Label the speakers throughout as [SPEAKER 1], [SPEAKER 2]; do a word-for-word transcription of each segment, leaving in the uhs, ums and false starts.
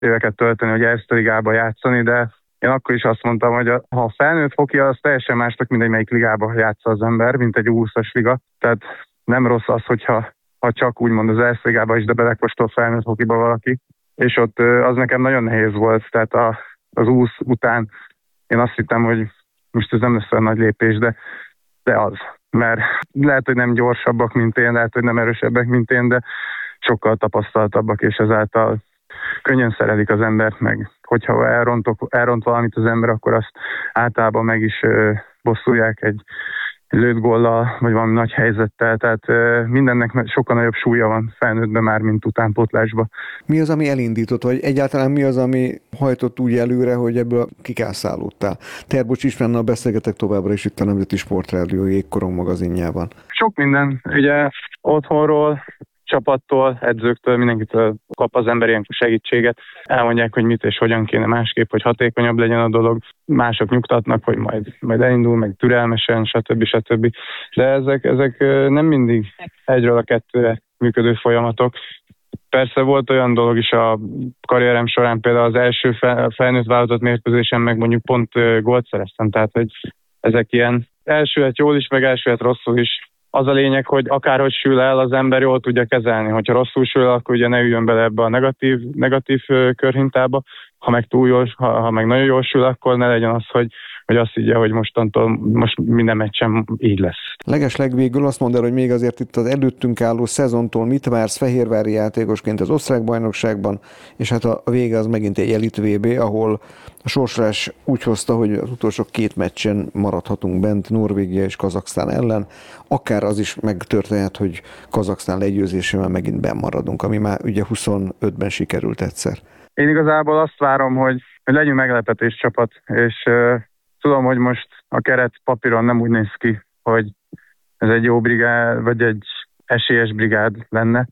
[SPEAKER 1] éveket tölteni, hogy Erste ligába játszani, de én akkor is azt mondtam, hogy a, ha a felnőtt hoki, az teljesen másnak mindegy, melyik ligába játsza az ember, mint egy húszas liga. Tehát nem rossz az, hogyha ha csak úgymond az Erste ligába is, de belekóstol felnőtt hokiba valaki. És ott az nekem nagyon nehéz volt, tehát a, az húsz után én azt hittem, hogy most ez nem lesz olyan nagy lépés, de, de az. Mert lehet, hogy nem gyorsabbak, mint én, lehet, hogy nem erősebbek, mint én, de sokkal tapasztaltabbak, és ezáltal könnyen szerelik az embert, meg hogyha elrontok, elront valamit az ember, akkor azt általában meg is ö, bosszulják egy, egy lőtt góllal, vagy valami nagy helyzettel, tehát ö, mindennek sokkal nagyobb súlya van felnőttben már, mint utánpótlásban.
[SPEAKER 2] Mi az, ami elindított, vagy egyáltalán mi az, ami hajtott úgy előre, hogy ebből kikászálódtál? Terbocs Istvánnal beszélgetek továbbra is itt a Nemzeti Sportrádió Jégkorong magazinjában.
[SPEAKER 1] Sok minden, ugye otthonról, csapattól, edzőktől, mindenkitől kap az ember ilyenkor segítséget. Elmondják, hogy mit és hogyan kéne másképp, hogy hatékonyabb legyen a dolog. Mások nyugtatnak, hogy majd, majd elindul, meg türelmesen, stb. stb. De ezek, ezek nem mindig egyről a kettőre működő folyamatok. Persze volt olyan dolog is a karrierem során, például az első felnőtt válogatott mérkőzésen meg mondjuk pont gólt szereztem. Tehát, hogy ezek ilyen elsőhet jól is, meg elsőhet rosszul is. Az a lényeg, hogy akárhogy sül el, az ember jól tudja kezelni. Hogyha rosszul sül el, akkor ugye ne üljön bele ebbe a negatív, negatív körhintába. Ha meg túl jól, ha, ha meg nagyon jól sül, akkor ne legyen az, hogy, hogy azt higgye, hogy mostantól most minden meccsen így lesz.
[SPEAKER 2] Legeslegvégül azt mondd el, hogy még azért itt az előttünk álló szezontól mit vársz fehérvári játékosként az osztrák-bajnokságban, és hát a vége az megint egy elit vé bé, ahol a sorsolás úgy hozta, hogy az utolsó két meccsen maradhatunk bent Norvégia és Kazaksztán ellen, akár az is megtörténhet, hogy Kazaksztán legyőzésével megint benn maradunk, ami már ugye huszonötben sikerült egyszer.
[SPEAKER 1] Én igazából azt várom, hogy, hogy legyünk meglepetés csapat, és uh, tudom, hogy most a keret papíron nem úgy néz ki, hogy ez egy jó brigád, vagy egy esélyes brigád lenne,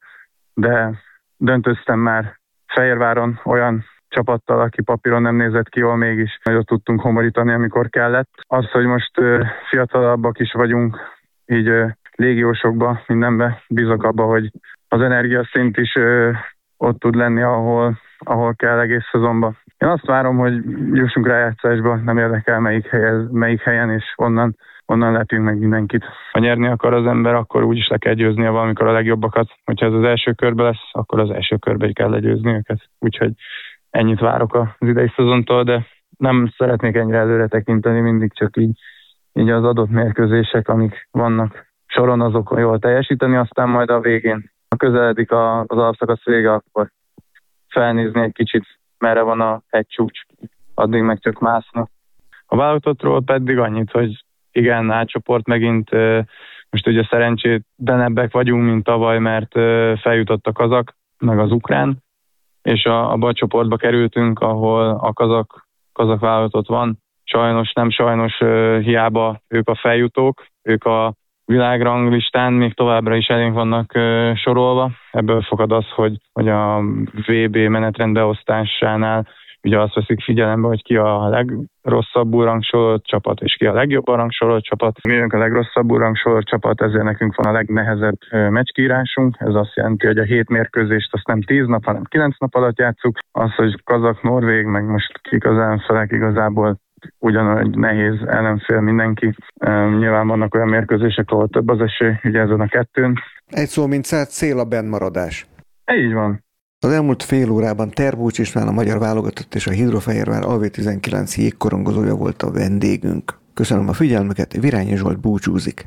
[SPEAKER 1] de döntöztem már Fehérváron olyan csapattal, aki papíron nem nézett ki jól, mégis nagyot tudtunk homorítani, amikor kellett. Az, hogy most uh, fiatalabbak is vagyunk, így uh, légiósokba, mindenbe, bízok abba, hogy az energiaszint is uh, ott tud lenni, ahol, ahol kell egész szezonban. Én azt várom, hogy jussunk rájátszásba, nem érdekel melyik, helyen, melyik helyen, és onnan, onnan lepjünk meg mindenkit. Ha nyerni akar az ember, akkor úgyis le kell győznie valamikor a legjobbakat. Hogyha ez az első körbe lesz, akkor az első körbe kell legyőzni őket. Úgyhogy ennyit várok az idei szezontól, de nem szeretnék ennyire előre tekinteni, mindig csak így, így az adott mérkőzések, amik vannak soron, azok jól teljesíteni, aztán majd a végén, ha közeledik az alapszakasz vége, akkor felnézni egy kicsit, merre van a hegycsúcs, addig meg csak mászni. A válogatottról pedig annyit, hogy igen, átcsoport megint, most ugye szerencsétlenebbek vagyunk, mint tavaly, mert feljutott a kazak, meg az ukrán, és a, abba a csoportba kerültünk, ahol a kazak, kazak válogatott van. Sajnos, nem sajnos, hiába ők a feljutók, ők a világranglistán még továbbra is elénk vannak uh, sorolva. Ebből fakad az, hogy, hogy a vé bé menetrendbeosztásánál ugye azt veszik figyelembe, hogy ki a legrosszabbul rangsorolt csapat, és ki a legjobban rangsorolt csapat. Mi a legrosszabbul rangsorolt csapat, ezért nekünk van a legnehezebb uh, meccskírásunk. Ez azt jelenti, hogy a hét mérkőzést azt nem tíz nap, hanem kilenc nap alatt játsszuk. Az, hogy kazak, norvég, meg most kik az ellenfelek, igazából ugyanúgy nehéz ellenfél mindenki. Um, nyilván vannak olyan mérkőzések, ahol több az esély, ugye ezen a kettőn.
[SPEAKER 2] Egy szó, mint száz cél a bennmaradás.
[SPEAKER 1] Így van.
[SPEAKER 2] Az elmúlt fél órában Terbocs István, a magyar válogatott és a Hidrofehérvár alvé tizenkilenc jégkorongozója volt a vendégünk. Köszönöm a figyelmüket, Virányi Zsolt búcsúzik.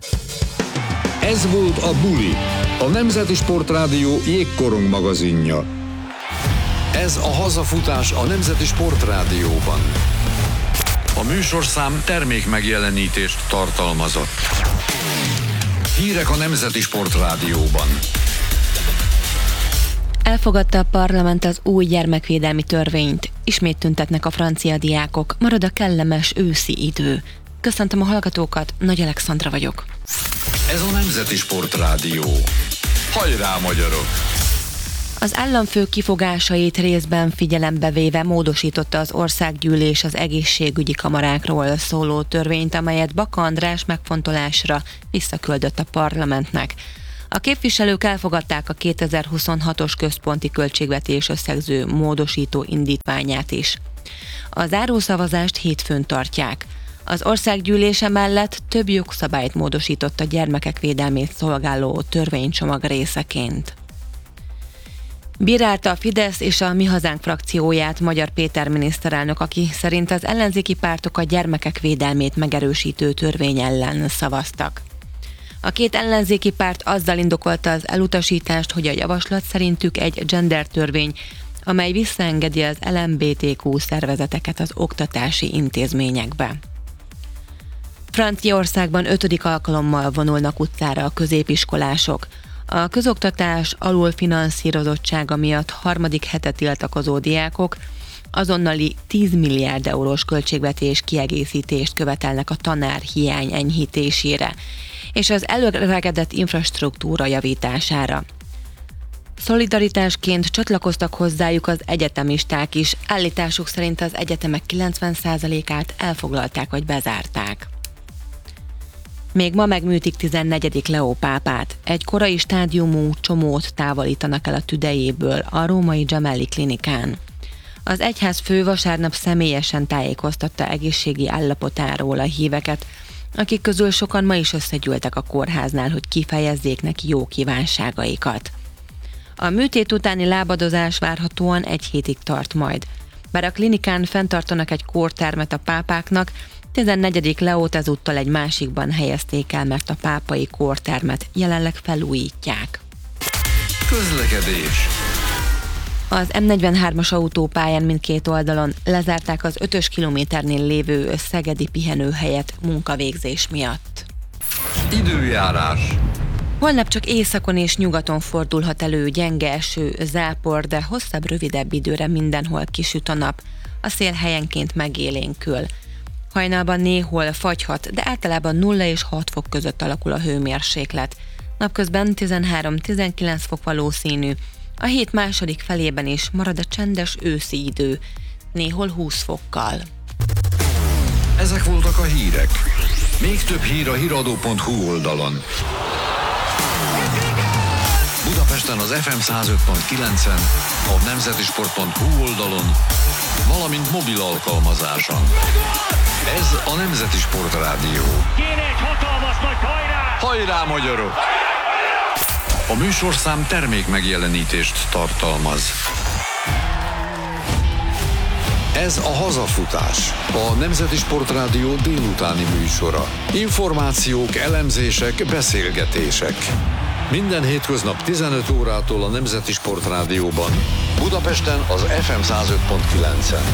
[SPEAKER 3] Ez volt a Buli, a Nemzeti Sportrádió jégkorong magazinja. Ez a hazafutás a Nemzeti Sportrádióban. A műsorszám termék megjelenítést tartalmazott. Hírek a Nemzeti Sportrádióban.
[SPEAKER 4] Elfogadta a parlament az új gyermekvédelmi törvényt. Ismét tüntetnek a francia diákok. Marad a kellemes őszi idő. Köszöntöm a hallgatókat, Nagy Alexandra vagyok.
[SPEAKER 3] Ez a Nemzeti Sportrádió. Hajrá, magyarok!
[SPEAKER 4] Az államfő kifogásait részben figyelembe véve módosította az országgyűlés az egészségügyi kamarákról szóló törvényt, amelyet Baka András megfontolásra visszaküldött a parlamentnek. A képviselők elfogadták a kétezer-huszonhatos központi költségvetés összegző módosító indítványát is. A zárószavazást hétfőn tartják. Az országgyűlése mellett több jogszabályt módosított a gyermekek védelmét szolgáló törvénycsomag részeként. Bírálta a Fidesz és a Mi Hazánk frakcióját Magyar Péter miniszterelnök, aki szerint az ellenzéki pártok a gyermekek védelmét megerősítő törvény ellen szavaztak. A két ellenzéki párt azzal indokolta az elutasítást, hogy a javaslat szerintük egy gender törvény, amely visszaengedi az el em bé té kú szervezeteket az oktatási intézményekbe. Franciaországban ötödik alkalommal vonulnak utcára a középiskolások. A közoktatás alulfinanszírozottsága miatt harmadik hete tiltakozó diákok azonnali tíz milliárd eurós költségvetés kiegészítést követelnek a tanárhiány enyhítésére és az előregedett infrastruktúra javítására. Szolidaritásként csatlakoztak hozzájuk az egyetemisták is, állításuk szerint az egyetemek kilencven százalékát elfoglalták vagy bezárták. Még ma megműtik tizennegyedik Leó pápát. Egy korai stádiumú csomót távolítanak el a tüdejéből a római Gemelli klinikán. Az egyházfő vasárnap személyesen tájékoztatta egészségi állapotáról a híveket, akik közül sokan ma is összegyűltek a kórháznál, hogy kifejezzék neki jó kívánságaikat. A műtét utáni lábadozás várhatóan egy hétig tart majd. Bár a klinikán fenntartanak egy kórtermet a pápáknak, tizennegyedik Leót ezúttal egy másikban helyezték el, mert a pápai kórtermet jelenleg felújítják.
[SPEAKER 3] Közlekedés.
[SPEAKER 4] Az em negyvenhármas autópályán mindkét oldalon lezárták az ötös kilométernél lévő szegedi pihenőhelyet munkavégzés miatt.
[SPEAKER 3] Időjárás.
[SPEAKER 4] Holnap csak északon és nyugaton fordulhat elő gyenge eső, zápor, de hosszabb, rövidebb időre mindenhol kisüt a nap. A szél helyenként megélénkül. Hajnalban néhol fagyhat, de általában nulla és hat fok között alakul a hőmérséklet. Napközben tizenhárom-tizenkilenc fok valószínű. A hét második felében is marad a csendes őszi idő, néhol húsz fokkal.
[SPEAKER 3] Ezek voltak a hírek. Még több hír a hiradó pont hú oldalon. Budapesten az ef em száz öt pont kilencen, a nemzetisport pont hú oldalon, valamint mobil alkalmazáson. Ez a Nemzeti Sport Rádió.
[SPEAKER 5] Kéne egy hatalmas nagy hajrá!
[SPEAKER 3] Hajrá, magyarok! A műsorszám termék megjelenítést tartalmaz. Ez a Hazafutás, a Nemzeti Sport Rádió délutáni műsora. Információk, elemzések, beszélgetések. Minden hétköznap tizenöt órától a Nemzeti Sport Rádióban, Budapesten az ef em száz öt pont kilencen.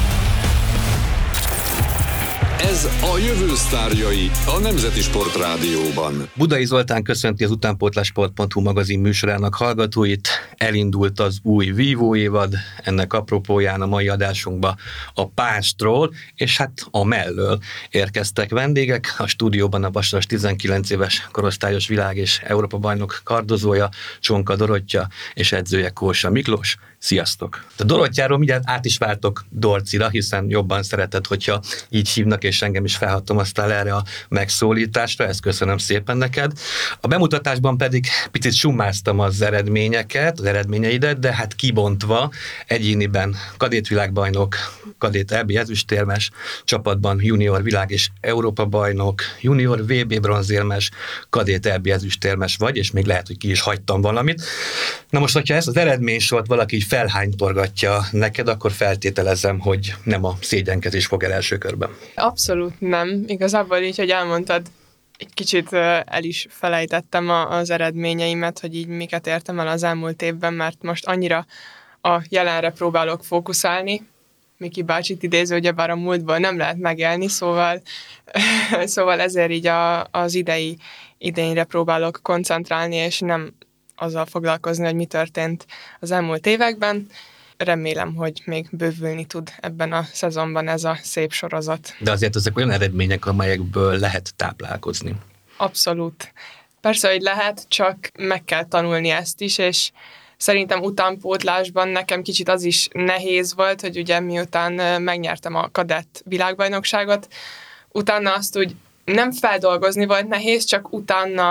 [SPEAKER 3] Ez a jövő sztárjai a Nemzeti Sport Rádióban.
[SPEAKER 6] Budai Zoltán köszönti az utánpótlásport pont hú magazin műsorának hallgatóit. Elindult az új vívó évad, ennek apropóján a mai adásunkba a Pástról, és hát a mellől érkeztek vendégek. A stúdióban a Vasas tizenkilenc éves korosztályos világ- és Európa-bajnok kardozója, Csonka Dorottya és edzője Kósa Miklós. Sziasztok! A Dorottyáról mindjárt át is váltok Dorcira, hiszen jobban szereted, hogyha így hívnak, és engem is felhatalmaztál erre a megszólításra, ezt köszönöm szépen neked. A bemutatásban pedig picit summáztam az eredményeket, az eredményeidet, de hát kibontva egyéniben kadétvilágbajnok, kadét é bé ezüstérmes, csapatban junior világ- és Európa-bajnok, junior vé bé bronzérmes, kadét é bé ezüstérmes vagy, és még lehet, hogy ki is hagytam valamit. Na most, hogyha ezt az eredménysort valaki így felhánytorgatja neked, akkor feltételezem, hogy nem a szégyenkezés fog el első körben.
[SPEAKER 7] Abszolút nem. Igazából így, hogy elmondtad, egy kicsit el is felejtettem az eredményeimet, hogy így miket értem el az elmúlt évben, mert most annyira a jelenre próbálok fókuszálni. Miki bácsit idéző, ugyebár a múltból nem lehet megélni, szóval, szóval ezért így a, az idei idényre próbálok koncentrálni, és nem azzal foglalkozni, hogy mi történt az elmúlt években. Remélem, hogy még bővülni tud ebben a szezonban ez a szép sorozat.
[SPEAKER 6] De azért ezek olyan eredmények, amelyekből lehet táplálkozni.
[SPEAKER 7] Abszolút. Persze, hogy lehet, csak meg kell tanulni ezt is, és szerintem utánpótlásban nekem kicsit az is nehéz volt, hogy ugye miután megnyertem a kadett világbajnokságot, utána azt úgy nem feldolgozni volt nehéz, csak utána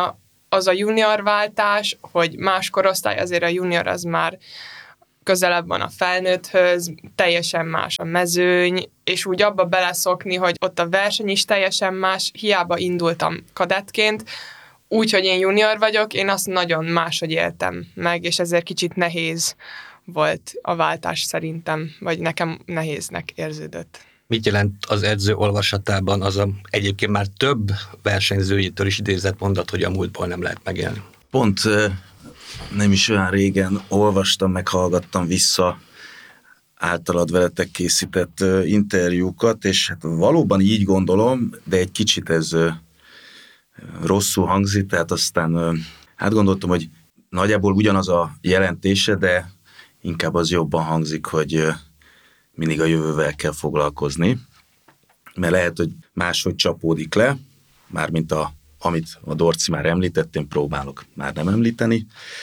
[SPEAKER 7] az a junior váltás, hogy más korosztály, azért a junior az már közelebb van a felnőtthöz, teljesen más a mezőny, és úgy abba beleszokni, hogy ott a verseny is teljesen más, hiába indultam kadettként, úgy, hogy én junior vagyok, én azt nagyon máshogy éltem meg, és ezért kicsit nehéz volt a váltás szerintem, vagy nekem nehéznek érződött.
[SPEAKER 6] Mit jelent az edző olvasatában az a egyébként már több versenyzőjétől is idézett mondat, hogy a múltból nem lehet megélni?
[SPEAKER 8] Pont nem is olyan régen olvastam, meg hallgattam vissza általad veletek készített interjúkat, és hát valóban így gondolom, de egy kicsit ez rosszul hangzik, tehát aztán hát gondoltam, hogy nagyjából ugyanaz a jelentése, de inkább az jobban hangzik, hogy mindig a jövővel kell foglalkozni, mert lehet, hogy máshogy csapódik le, mármint a, amit a Dorci már említett, én próbálok már nem említeni,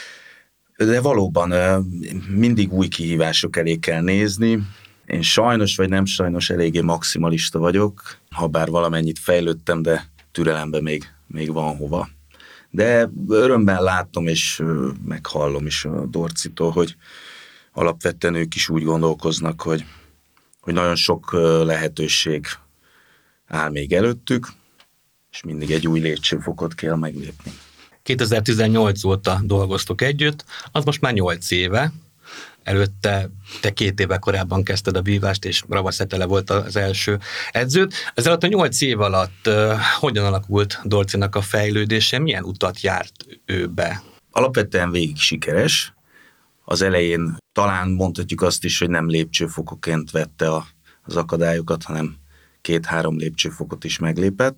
[SPEAKER 8] de valóban mindig új kihívások elé kell nézni. Én sajnos vagy nem sajnos eléggé maximalista vagyok, ha bár valamennyit fejlődtem, de türelemben még, még van hova. De örömben látom és meghallom is a Dorcitól, hogy alapvetően ők is úgy gondolkoznak, hogy, hogy nagyon sok lehetőség áll még előttük, és mindig egy új lépcsőfokot kell meglépni.
[SPEAKER 6] kétezer-tizennyolc óta dolgoztok együtt, az most már nyolc éve. Előtte te két éve korábban kezdted a vívást, és Ravasz Etele volt az első edződ. Ez alatt a nyolc év alatt uh, hogyan alakult Dorcinak a fejlődése, milyen utat járt ő be?
[SPEAKER 8] Alapvetően végig sikeres. Az elején talán mondhatjuk azt is, hogy nem lépcsőfokoként vette a, az akadályokat, hanem két-három lépcsőfokot is meglépett.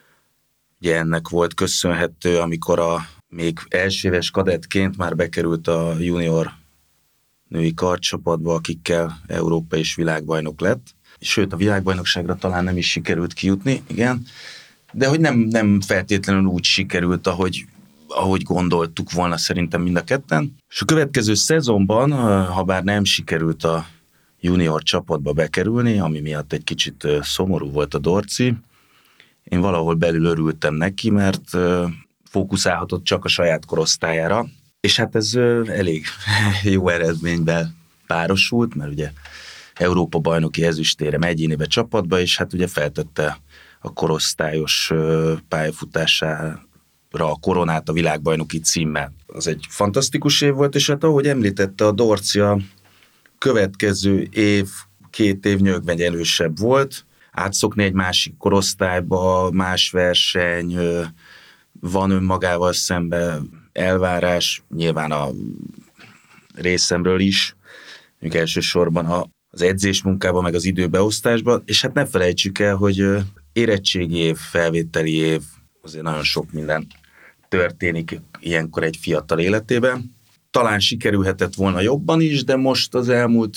[SPEAKER 8] Ugye ennek volt köszönhető, amikor a még elsőéves kadettként már bekerült a junior női kardcsapatba, akikkel Európa és világbajnok lett. Sőt, a világbajnokságra talán nem is sikerült kijutni, igen. De hogy nem, nem feltétlenül úgy sikerült, ahogy, ahogy gondoltuk volna szerintem mind a ketten. És a következő szezonban, ha bár nem sikerült a junior csapatba bekerülni, ami miatt egy kicsit szomorú volt a Dorci, én valahol belül örültem neki, mert fókuszálhatott csak a saját korosztályára, és hát ez elég jó eredményben párosult, mert ugye Európa bajnoki ezüstérem egyénibe csapatba, és hát ugye feltette a korosztályos pályafutására a koronát a világbajnoki címmel. Az egy fantasztikus év volt, és hát ahogy említette a Dorci, a következő év, két év nyögvenyelősebb volt, átszokni egy másik korosztályba, más verseny, van önmagával szemben elvárás, nyilván a részemről is, mondjuk elsősorban a, az edzés munkában, meg az időbeosztásban, és hát ne felejtsük el, hogy érettségi év, felvételi év, azért nagyon sok minden történik ilyenkor egy fiatal életében. Talán sikerülhetett volna jobban is, de most az elmúlt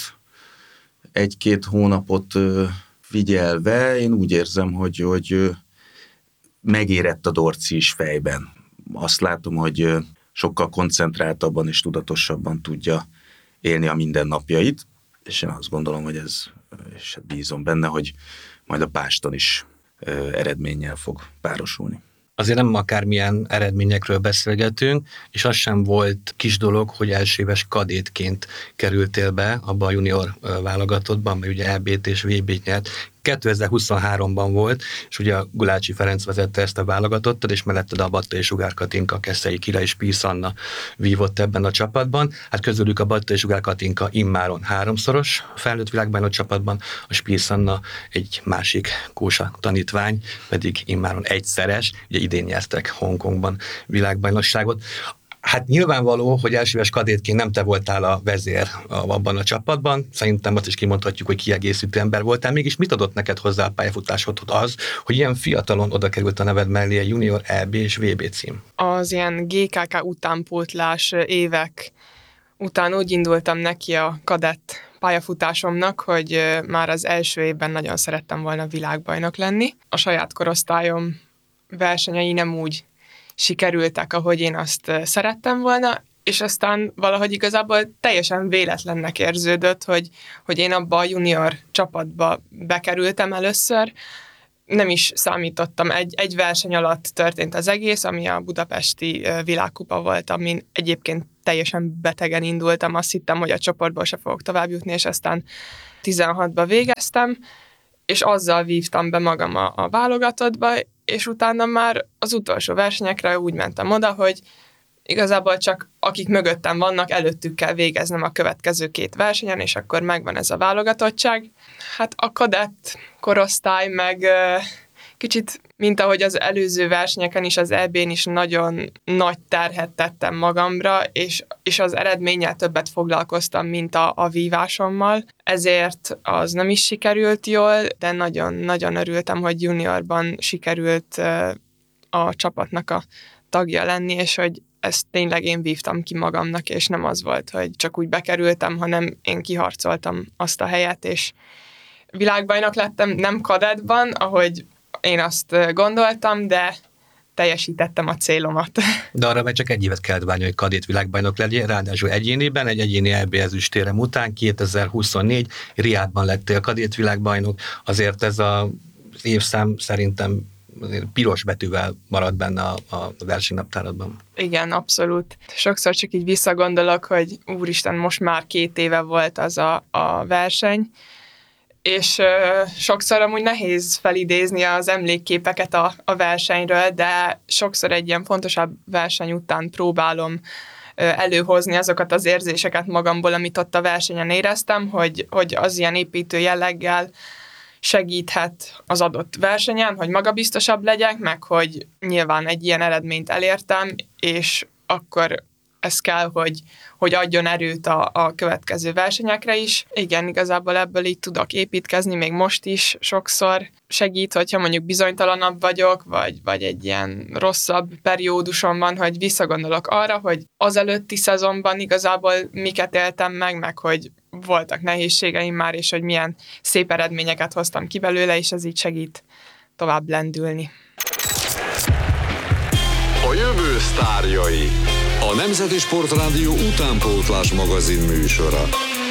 [SPEAKER 8] egy-két hónapot figyelve, én úgy érzem, hogy, hogy megérett a Dorci is fejben. Azt látom, hogy sokkal koncentráltabban és tudatosabban tudja élni a mindennapjait, és én azt gondolom, hogy ez, és bízom benne, hogy majd a Páston is eredménnyel fog párosulni.
[SPEAKER 6] Azért nem akármilyen eredményekről beszélgetünk, és az sem volt kis dolog, hogy elsőéves kadétként kerültél be abba a junior válogatottban, mert ugye é bé-t és vé bét nyert. kétezer-huszonháromban volt, és ugye a Gulácsi Ferenc vezette ezt a válogatottat, és melletted a Batta és Sugár Katinka, Keszei Kira és Pirsz Anna vívott ebben a csapatban. Hát közülük a Batta és Sugár Katinka immáron háromszoros felnőtt világbajnok csapatban, a Pirsz Anna egy másik Kósa tanítvány, pedig immáron egyszeres, ugye idén nyertek Hongkongban világbajnokságot. Hát nyilvánvaló, hogy elsőves kadétként nem te voltál a vezér abban a csapatban, szerintem azt is kimondhatjuk, hogy kiegészítő ember voltál, mégis mit adott neked hozzá a pályafutásodhoz az, hogy ilyen fiatalon oda került a neved mellé a junior é bé és vé bé cím?
[SPEAKER 7] Az ilyen gé ká ká utánpótlás évek után úgy indultam neki a kadett pályafutásomnak, hogy már az első évben nagyon szerettem volna világbajnok lenni. A saját korosztályom versenyei nem úgy sikerültek, ahogy én azt szerettem volna, és aztán valahogy igazából teljesen véletlennek érződött, hogy, hogy én abba a junior csapatba bekerültem először, nem is számítottam. Egy, egy verseny alatt történt az egész, ami a budapesti világkupa volt, amin egyébként teljesen betegen indultam. Azt hittem, hogy a csoportból se fogok tovább jutni, és aztán tizenhatba végeztem, és azzal vívtam be magam a, a válogatottba, és utána már az utolsó versenyekre úgy mentem oda, hogy igazából csak akik mögöttem vannak, előttük kell végeznem a következő két versenyen, és akkor megvan ez a válogatottság. Hát a kadett korosztály meg kicsit, mint ahogy az előző versenyeken is, az é bén is nagyon nagy terhet tettem magamra, és, és az eredménnyel többet foglalkoztam, mint a, a vívásommal. Ezért az nem is sikerült jól, de nagyon-nagyon örültem, hogy juniorban sikerült a csapatnak a tagja lenni, és hogy ezt tényleg én vívtam ki magamnak, és nem az volt, hogy csak úgy bekerültem, hanem én kiharcoltam azt a helyet, és világbajnok lettem, nem kadettban, ahogy én azt gondoltam, de teljesítettem a célomat.
[SPEAKER 6] De arra meg csak egy évet kellett várni, hogy kadét világbajnok legyen, ráadásul egyéniben, egy egyéni é bé ezüstérem után kétezer-huszonnégy Riádban lettél kadét világbajnok, azért ez a, az évszám szerintem piros betűvel marad benne a, a versenynaptáradban.
[SPEAKER 7] Igen, abszolút. Sokszor csak így visszagondolok, hogy úristen, most már két éve volt az a, a verseny, és uh, sokszor amúgy nehéz felidézni az emlékképeket a, a versenyről, de sokszor egy ilyen fontosabb verseny után próbálom uh, előhozni azokat az érzéseket magamból, amit ott a versenyen éreztem, hogy, hogy az ilyen építő jelleggel segíthet az adott versenyen, hogy magabiztosabb legyek, meg hogy nyilván egy ilyen eredményt elértem, és akkor ez kell, hogy, hogy adjon erőt a, a következő versenyekre is. Igen, igazából ebből így tudok építkezni, még most is sokszor segít, hogyha mondjuk bizonytalanabb vagyok, vagy, vagy egy ilyen rosszabb perióduson van, hogy visszagondolok arra, hogy az előtti szezonban igazából miket éltem meg, meg hogy voltak nehézségeim már, és hogy milyen szép eredményeket hoztam ki belőle, és ez így segít tovább lendülni.
[SPEAKER 3] A jövő sztárjai. A Nemzeti Sportrádió utánpótlás magazin műsora.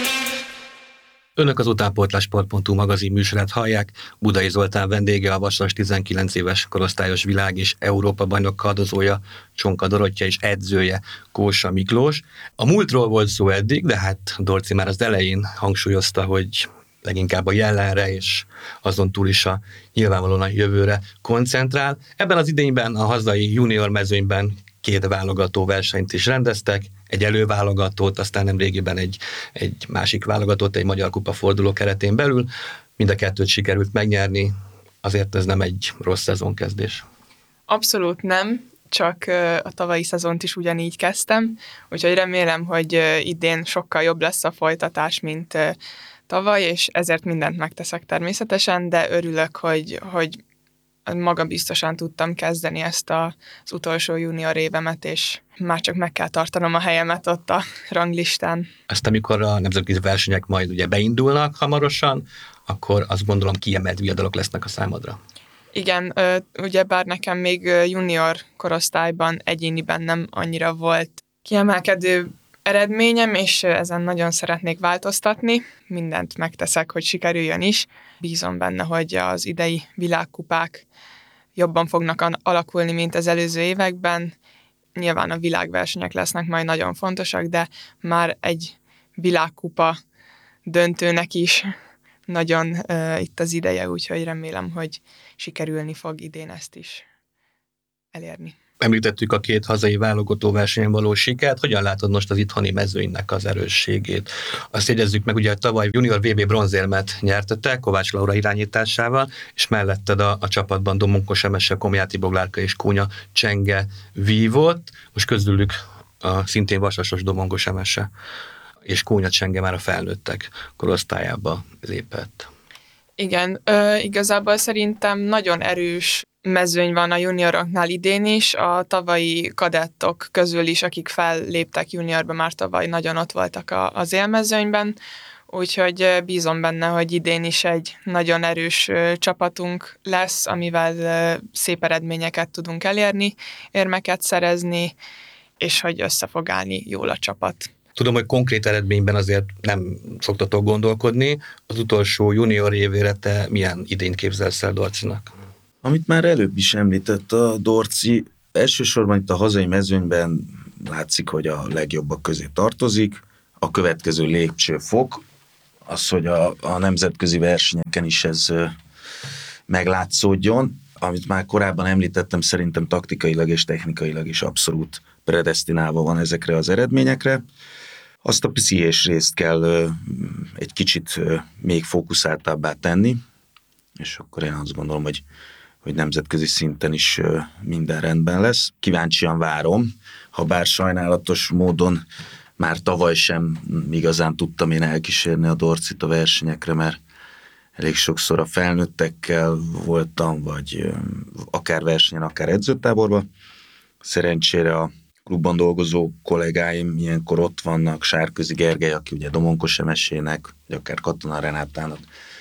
[SPEAKER 6] Önök az utánpótlás sport pont hu magazin műsorát hallják. Budai Zoltán vendége, a vasas tizenkilenc éves korosztályos világ és Európa bajnok kardozója, Csonka Dorottya és edzője Kósa Miklós. A múltról volt szó eddig, de hát Dorci már az elején hangsúlyozta, hogy leginkább a jelenre és azon túl is a nyilvánvalóan a jövőre koncentrál. Ebben az idényben a hazai junior mezőnyben két válogató versenyt is rendeztek, egy előválogatót, aztán nemrégiben egy, egy másik válogatót, egy Magyar Kupa forduló keretén belül. Mind a kettőt sikerült megnyerni, azért ez nem egy rossz szezonkezdés.
[SPEAKER 7] Abszolút nem, csak a tavalyi szezont is ugyanígy kezdtem, úgyhogy remélem, hogy idén sokkal jobb lesz a folytatás, mint tavaly, és ezért mindent megteszek természetesen, de örülök, hogy, hogy magabiztosan tudtam kezdeni ezt a, az utolsó junior évemet, és már csak meg kell tartanom a helyemet ott a ranglistán.
[SPEAKER 6] Ezt amikor a nemzetközi versenyek majd ugye beindulnak hamarosan, akkor azt gondolom kiemelt viadalok lesznek a számodra.
[SPEAKER 7] Igen, ugyebár nekem még junior korosztályban, egyéniben nem annyira volt kiemelkedő eredményem, és ezen nagyon szeretnék változtatni. Mindent megteszek, hogy sikerüljön is. Bízom benne, hogy az idei világkupák jobban fognak alakulni, mint az előző években. Nyilván a világversenyek lesznek majd nagyon fontosak, de már egy világkupa döntőnek is nagyon uh, itt az ideje, úgyhogy remélem, hogy sikerülni fog idén ezt is elérni.
[SPEAKER 6] Említettük a két hazai válogató versenyen való sikert. Hogyan látod most az itthoni mezőnynek az erősségét? Azt jegyezzük meg, ugye a tavaly junior vé bé bronzérmet nyertetek Kovács Laura irányításával, és melletted a, a csapatban Domonkos Emese, Komjáti Boglárka és Kónya Csenge vívott. Most közülük a szintén vasasos Domonkos Emese és Kónya Csenge már a felnőttek korosztályába lépett.
[SPEAKER 7] Igen, ö, igazából szerintem nagyon erős mezőny van a junioroknál idén is, a tavalyi kadettok közül is, akik felléptek juniorba, már tavaly nagyon ott voltak a, az élmezőnyben, úgyhogy bízom benne, hogy idén is egy nagyon erős csapatunk lesz, amivel szép eredményeket tudunk elérni, érmeket szerezni, és hogy össze fog állni jól a csapat.
[SPEAKER 6] Tudom, hogy konkrét eredményben azért nem szoktatok gondolkodni. Az utolsó junior évére te milyen idényt képzelsz el Dorcinak?
[SPEAKER 8] Amit már előbb is említett a Dorci, elsősorban itt a hazai mezőnyben látszik, hogy a legjobbak közé tartozik. A következő lépcsőfok az, hogy a, a nemzetközi versenyeken is ez meglátszódjon. Amit már korábban említettem, szerintem taktikailag és technikailag is abszolút predesztinálva van ezekre az eredményekre. Azt a pszichés részt kell egy kicsit még fókuszáltabbá tenni, és akkor én azt gondolom, hogy, hogy nemzetközi szinten is minden rendben lesz. Kíváncsian várom, ha bár sajnálatos módon már tavaly sem igazán tudtam én elkísérni a Dorcit a versenyekre, mert elég sokszor a felnőttekkel voltam, vagy akár versenyen, akár edzőtáborban. Szerencsére a klubban dolgozó kollégáim ilyenkor ott vannak, Sárközi Gergely, aki ugye Domonkos Emesének, vagy akár Katona Renátának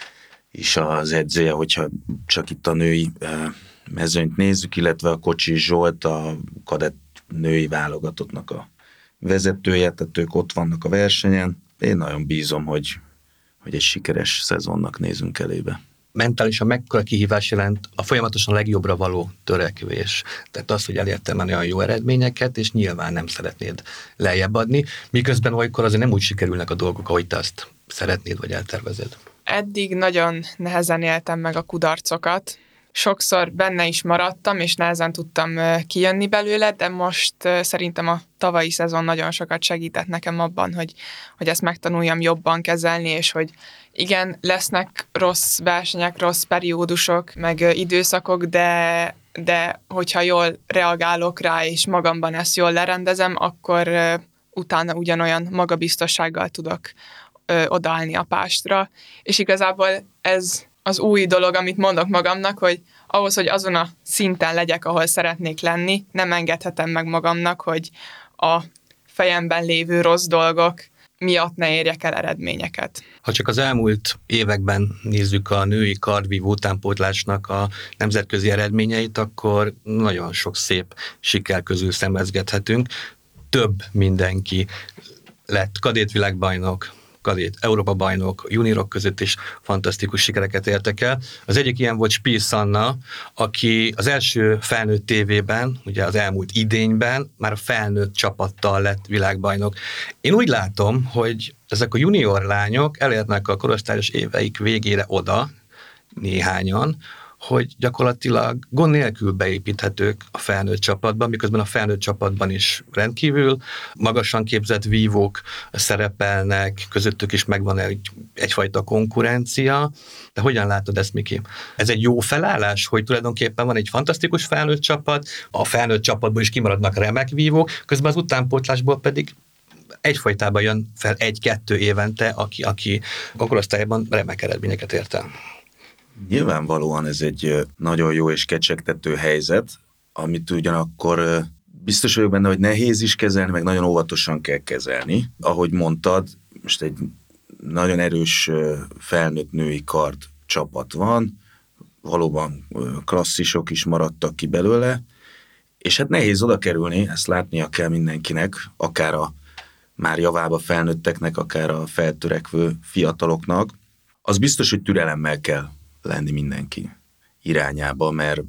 [SPEAKER 8] is az edzője, hogyha csak itt a női mezőnyt nézzük, illetve a Kocsis Zsolt, a kadett női válogatottnak a vezetője, tehát ők ott vannak a versenyen. Én nagyon bízom, hogy, hogy egy sikeres szezonnak nézünk elébe.
[SPEAKER 6] Mentálisan mekkora kihívás jelent a folyamatosan legjobbra való törekvés. Tehát az, hogy elértem már olyan jó eredményeket, és nyilván nem szeretnéd lejjebb adni, miközben olykor azért nem úgy sikerülnek a dolgok, ahogy te azt szeretnéd, vagy eltervezed.
[SPEAKER 7] Eddig nagyon nehezen éltem meg a kudarcokat. Sokszor benne is maradtam, és nehezen tudtam kijönni belőle, de most szerintem a tavalyi szezon nagyon sokat segített nekem abban, hogy, hogy ezt megtanuljam jobban kezelni, és hogy igen, lesznek rossz versenyek, rossz periódusok, meg időszakok, de, de hogyha jól reagálok rá, és magamban ezt jól lerendezem, akkor utána ugyanolyan magabiztossággal tudok odaállni a pástra. És igazából ez az új dolog, amit mondok magamnak, hogy ahhoz, hogy azon a szinten legyek, ahol szeretnék lenni, nem engedhetem meg magamnak, hogy a fejemben lévő rossz dolgok miatt ne érjek el eredményeket.
[SPEAKER 6] Ha csak az elmúlt években nézzük a női kardvívó utánpótlásnak a nemzetközi eredményeit, akkor nagyon sok szép siker közül szemezgethetünk. Több mindenki lett kadétvilágbajnok, kadét Európa bajnok, juniorok között is fantasztikus sikereket értek el. Az egyik ilyen volt Spies Anna, aki az első felnőtt tévében, ugye az elmúlt idényben már a felnőtt csapattal lett világbajnok. Én úgy látom, hogy ezek a junior lányok elérnek a korosztályos éveik végére oda, néhányan, hogy gyakorlatilag gond nélkül beépíthetők a felnőtt csapatban, miközben a felnőtt csapatban is rendkívül magasan képzett vívók szerepelnek, közöttük is megvan egy, egyfajta konkurencia. De hogyan látod ezt, Miki? Ez egy jó felállás, hogy tulajdonképpen van egy fantasztikus felnőtt csapat, a felnőtt csapatból is kimaradnak remek vívók, közben az utánpótlásból pedig egyfajtában jön fel egy-kettő évente, aki, aki a korosztályban remek eredményeket ért el.
[SPEAKER 8] Nyilvánvalóan ez egy nagyon jó és kecsegtető helyzet, amit ugyanakkor biztos vagyok benne, hogy nehéz is kezelni, meg nagyon óvatosan kell kezelni. Ahogy mondtad, most egy nagyon erős felnőtt női kard csapat van, valóban klasszisok is maradtak ki belőle, és hát nehéz oda kerülni, ezt látnia kell mindenkinek, akár a már javába felnőtteknek, akár a feltörekvő fiataloknak. Az biztos, hogy türelemmel kell lenni mindenki irányába, mert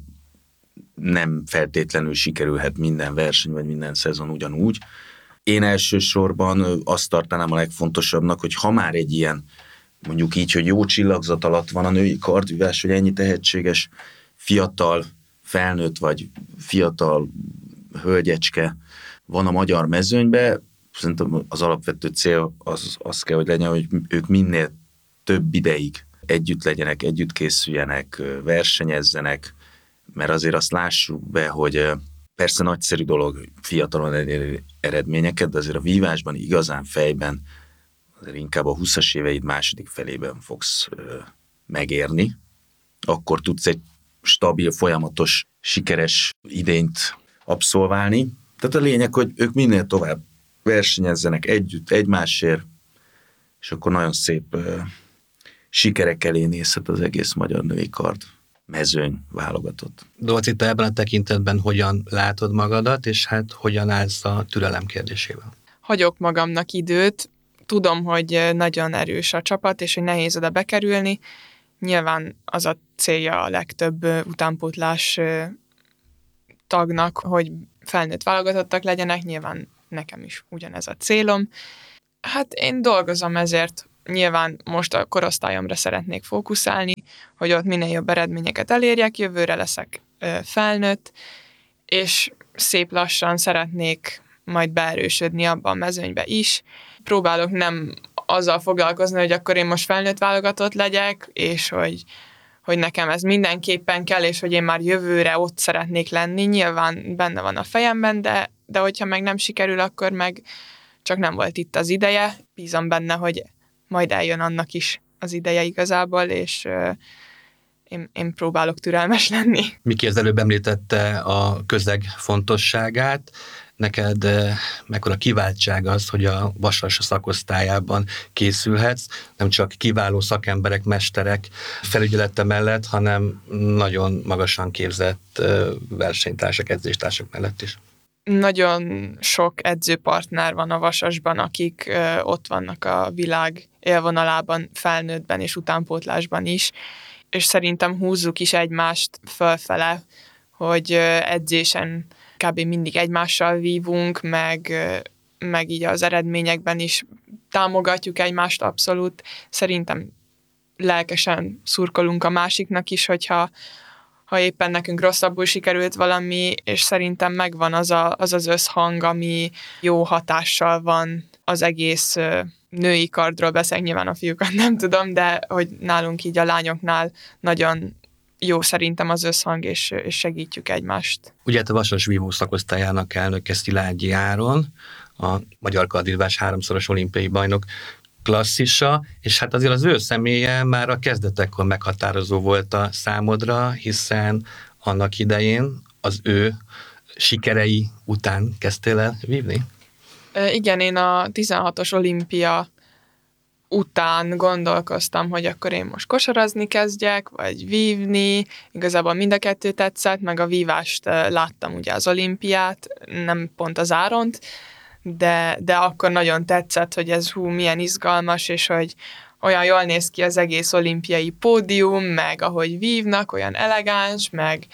[SPEAKER 8] nem feltétlenül sikerülhet minden verseny, vagy minden szezon ugyanúgy. Én elsősorban azt tartanám a legfontosabbnak, hogy ha már egy ilyen, mondjuk így, hogy jó csillagzat alatt van a női kardvívás, hogy ennyi tehetséges fiatal felnőtt, vagy fiatal hölgyecske van a magyar mezőnybe, szerintem az alapvető cél az, az kell, hogy legyen, hogy ők minél több ideig együtt legyenek, együtt készüljenek, versenyezzenek, mert azért azt lássuk be, hogy persze nagyszerű dolog fiatalon elérni eredményeket, de azért a vívásban igazán fejben azért inkább a húszas éveid második felében fogsz megérni, akkor tudsz egy stabil, folyamatos, sikeres idényt abszolválni. Tehát a lényeg, hogy ők minél tovább versenyezzenek együtt, egymásért, és akkor nagyon szép sikerek elé nézhet az egész magyar női kard mezőny válogatott.
[SPEAKER 6] Dorci, te ebben a tekintetben hogyan látod magadat, és hát hogyan állsz a türelem kérdésével?
[SPEAKER 7] Hagyok magamnak időt, tudom, hogy nagyon erős a csapat, és hogy nehéz oda bekerülni, nyilván az a célja a legtöbb utánpótlás tagnak, hogy felnőtt válogatottak legyenek, nyilván nekem is ugyanez a célom. Hát én dolgozom ezért, nyilván most a korosztályomra szeretnék fókuszálni, hogy ott minél jobb eredményeket elérjek, jövőre leszek felnőtt, és szép lassan szeretnék majd beerősödni abban a mezőnybe is. Próbálok nem azzal foglalkozni, hogy akkor én most felnőtt válogatott legyek, és hogy, hogy nekem ez mindenképpen kell, és hogy én már jövőre ott szeretnék lenni. Nyilván benne van a fejemben, de, de hogyha meg nem sikerül, akkor meg csak nem volt itt az ideje. Bízom benne, hogy majd eljön annak is az ideje igazából, és uh, én, én próbálok türelmes lenni.
[SPEAKER 6] Miki az előbb említette a közeg fontosságát. Neked mekkora kiváltság az, hogy a Vasas szakosztályában készülhetsz, nem csak kiváló szakemberek, mesterek felügyelete mellett, hanem nagyon magasan képzett versenytársak, edzéstársak mellett is.
[SPEAKER 7] Nagyon sok edzőpartner van a Vasasban, akik ott vannak a világ élvonalában, felnőttben és utánpótlásban is, és szerintem húzzuk is egymást fölfele, hogy edzésen kb. Mindig egymással vívunk, meg, meg így az eredményekben is támogatjuk egymást abszolút. Szerintem lelkesen szurkolunk a másiknak is, hogyha ha éppen nekünk rosszabbul sikerült valami, és szerintem megvan az a, az, az összhang, ami jó hatással van az egész női kardról, beszélek, nyilván a fiúkat nem tudom, de hogy nálunk így a lányoknál nagyon jó szerintem az összhang, és, és segítjük egymást.
[SPEAKER 6] Ugye hát a Vasas vívó szakosztályának elnöke Szilágyi Áron, a magyar kardvívás háromszoros olimpiai bajnok klasszisa, és hát azért az ő személye már a kezdetekkor meghatározó volt a számodra, hiszen annak idején az ő sikerei után kezdtél el vívni?
[SPEAKER 7] Igen, én a tizenhatos olimpia után gondolkoztam, hogy akkor én most kosarazni kezdjek, vagy vívni. Igazából mind a kettő tetszett, meg a vívást láttam ugye az olimpiát, nem pont az Áront, de, de akkor nagyon tetszett, hogy ez hú, milyen izgalmas, és hogy olyan jól néz ki az egész olimpiai pódium, meg ahogy vívnak, olyan elegáns, meg,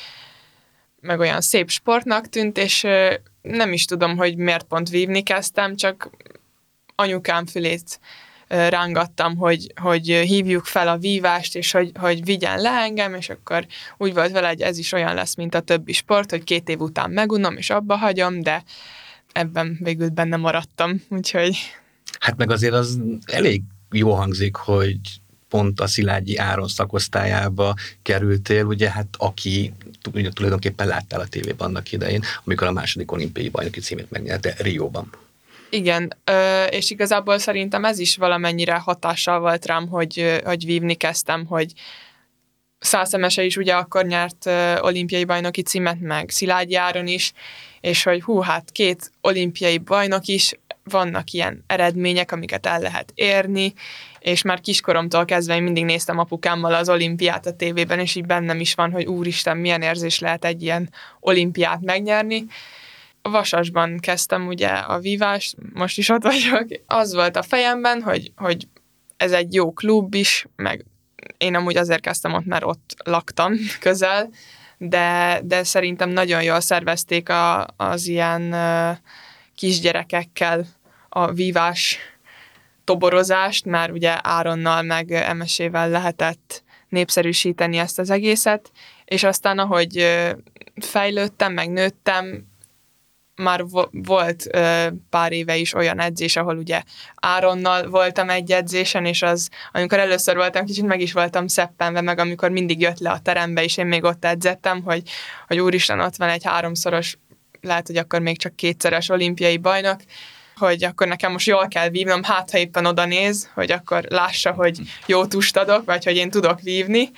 [SPEAKER 7] meg olyan szép sportnak tűnt, és nem is tudom, hogy miért pont vívni kezdtem, csak anyukám fülét rángattam, hogy, hogy hívjuk fel a vívást, és hogy, hogy vigyen le engem, és akkor úgy volt vele, hogy ez is olyan lesz, mint a többi sport, hogy két év után megunom, és abba hagyom, de ebben végül benne maradtam, úgyhogy...
[SPEAKER 6] Hát meg azért az elég jó hangzik, hogy pont a Szilágyi Áron szakosztályába kerültél, ugye hát aki ugye, tulajdonképpen láttál a tévében annak idején, amikor a második olimpiai bajnoki címét megnyerte Rióban.
[SPEAKER 7] Igen, és igazából szerintem ez is valamennyire hatással volt rám, hogy, hogy vívni kezdtem, hogy Százszemese is ugye akkor nyert olimpiai bajnoki címet, meg Szilágyi Áron is, és hogy hú, hát két olimpiai bajnok is, vannak ilyen eredmények, amiket el lehet érni, és már kiskoromtól kezdve én mindig néztem apukámmal az olimpiát a tévében, és így bennem is van, hogy úristen, milyen érzés lehet egy ilyen olimpiát megnyerni. A Vasasban kezdtem ugye a vívást, most is ott vagyok. Az volt a fejemben, hogy, hogy ez egy jó klub is, meg én amúgy azért kezdtem ott, mert ott laktam közel, de, de szerintem nagyon jól szervezték a, az ilyen uh, kisgyerekekkel a vívás toborozást, már ugye Áronnal meg em es-ével lehetett népszerűsíteni ezt az egészet, és aztán ahogy uh, fejlődtem, meg nőttem, már volt ö, pár éve is olyan edzés, ahol ugye Áronnal voltam egy edzésen, és az, amikor először voltam, kicsit meg is voltam szeppenve, meg amikor mindig jött le a terembe, és én még ott edzettem, hogy, hogy úristen, ott van egy háromszoros, lehet, hogy akkor még csak kétszeres olimpiai bajnok, hogy akkor nekem most jól kell vívnom, hát ha éppen oda néz, hogy akkor lássa, hogy jó tust adok, vagy hogy én tudok vívni,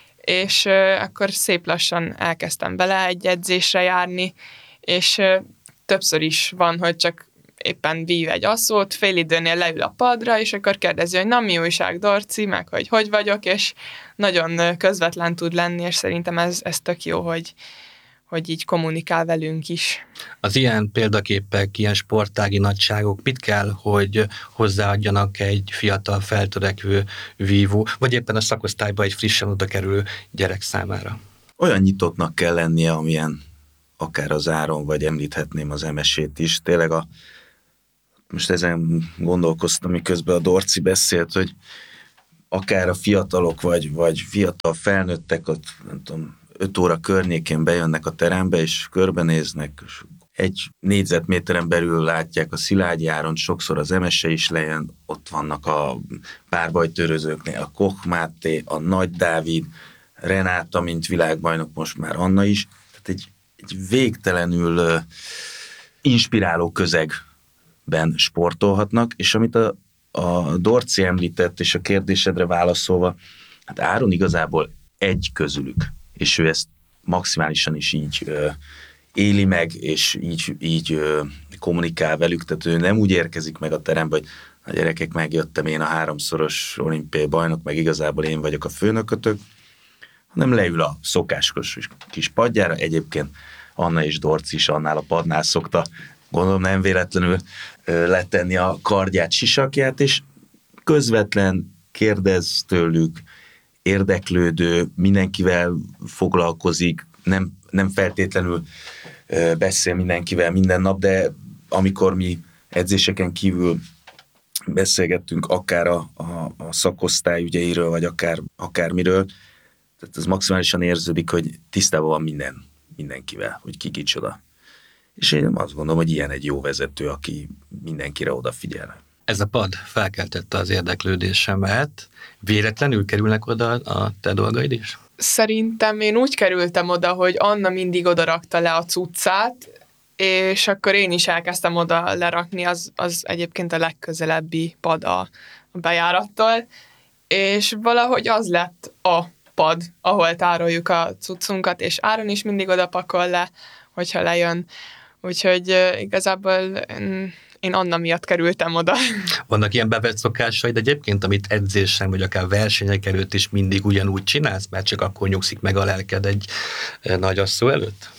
[SPEAKER 7] és ö, akkor szép lassan elkezdtem bele egy edzésre járni, és ö, többször is van, hogy csak éppen vív egy asszót, fél időnél leül a padra, és akkor kérdezi, hogy na mi újság, Dorci, meg hogy hogy vagyok, és nagyon közvetlen tud lenni, és szerintem ez, ez tök jó, hogy, hogy így kommunikál velünk is.
[SPEAKER 6] Az ilyen példaképek, ilyen sportági nagyságok mit kell, hogy hozzáadjanak egy fiatal feltörekvő vívó, vagy éppen a szakosztályba egy frissen oda kerülő gyerek számára?
[SPEAKER 8] Olyan nyitottnak kell lennie, amilyen akár az Áron, vagy említhetném az em es-ét is. Tényleg a, most ezen gondolkoztam, miközben a Dorci beszélt, hogy akár a fiatalok, vagy, vagy fiatal felnőttek, ott nem tudom, öt óra környékén bejönnek a terembe, és körbenéznek, és egy négyzetméteren belül látják a Szilágyi Áront, sokszor az em es-e is lejön, ott vannak a párbajtörőzőknél, a Koch Máté, a Nagy Dávid, Renáta, mint világbajnok, most már Anna is. Tehát egy, egy végtelenül uh, inspiráló közegben sportolhatnak, és amit a, a Dorci említett, és a kérdésedre válaszolva, hát Áron igazából egy közülük, és ő ezt maximálisan is így uh, éli meg, és így, így uh, kommunikál velük, tehát ő nem úgy érkezik meg a terembe, hogy a gyerekek, megjöttem én a háromszoros olimpiai bajnok, meg igazából én vagyok a főnökötök, hanem leül a szokásos kis padjára. Egyébként Anna és Dorci is annál a padnál szokta, gondolom nem véletlenül uh, letenni a kardját, sisakját, és közvetlen kérdez tőlük, érdeklődő, mindenkivel foglalkozik, nem, nem feltétlenül ö, beszél mindenkivel minden nap, de amikor mi edzéseken kívül beszélgettünk akár a, a, a szakosztály ügyeiről, vagy akár, akármiről, tehát az maximálisan érződik, hogy tisztában van minden, mindenkivel, hogy ki kicsoda. És én azt gondolom, hogy ilyen egy jó vezető, aki mindenkire odafigyel.
[SPEAKER 6] Ez a pad felkeltette az érdeklődésemet. Véletlenül kerülnek oda a te dolgaid is?
[SPEAKER 7] Szerintem én úgy kerültem oda, hogy Anna mindig oda rakta le a cuccát, és akkor én is elkezdtem oda lerakni, az, az egyébként a legközelebbi pad a, a bejárattól, és valahogy az lett a pad, ahol tároljuk a cuccunkat, és Áron is mindig oda pakol le, hogyha lejön. Úgyhogy uh, igazából um, én Anna miatt kerültem oda.
[SPEAKER 6] Vannak ilyen bevett szokásaid egyébként, amit edzésen, vagy akár versenyek előtt is mindig ugyanúgy csinálsz, mert csak akkor nyugszik meg a lelked egy nagyasszú előtt?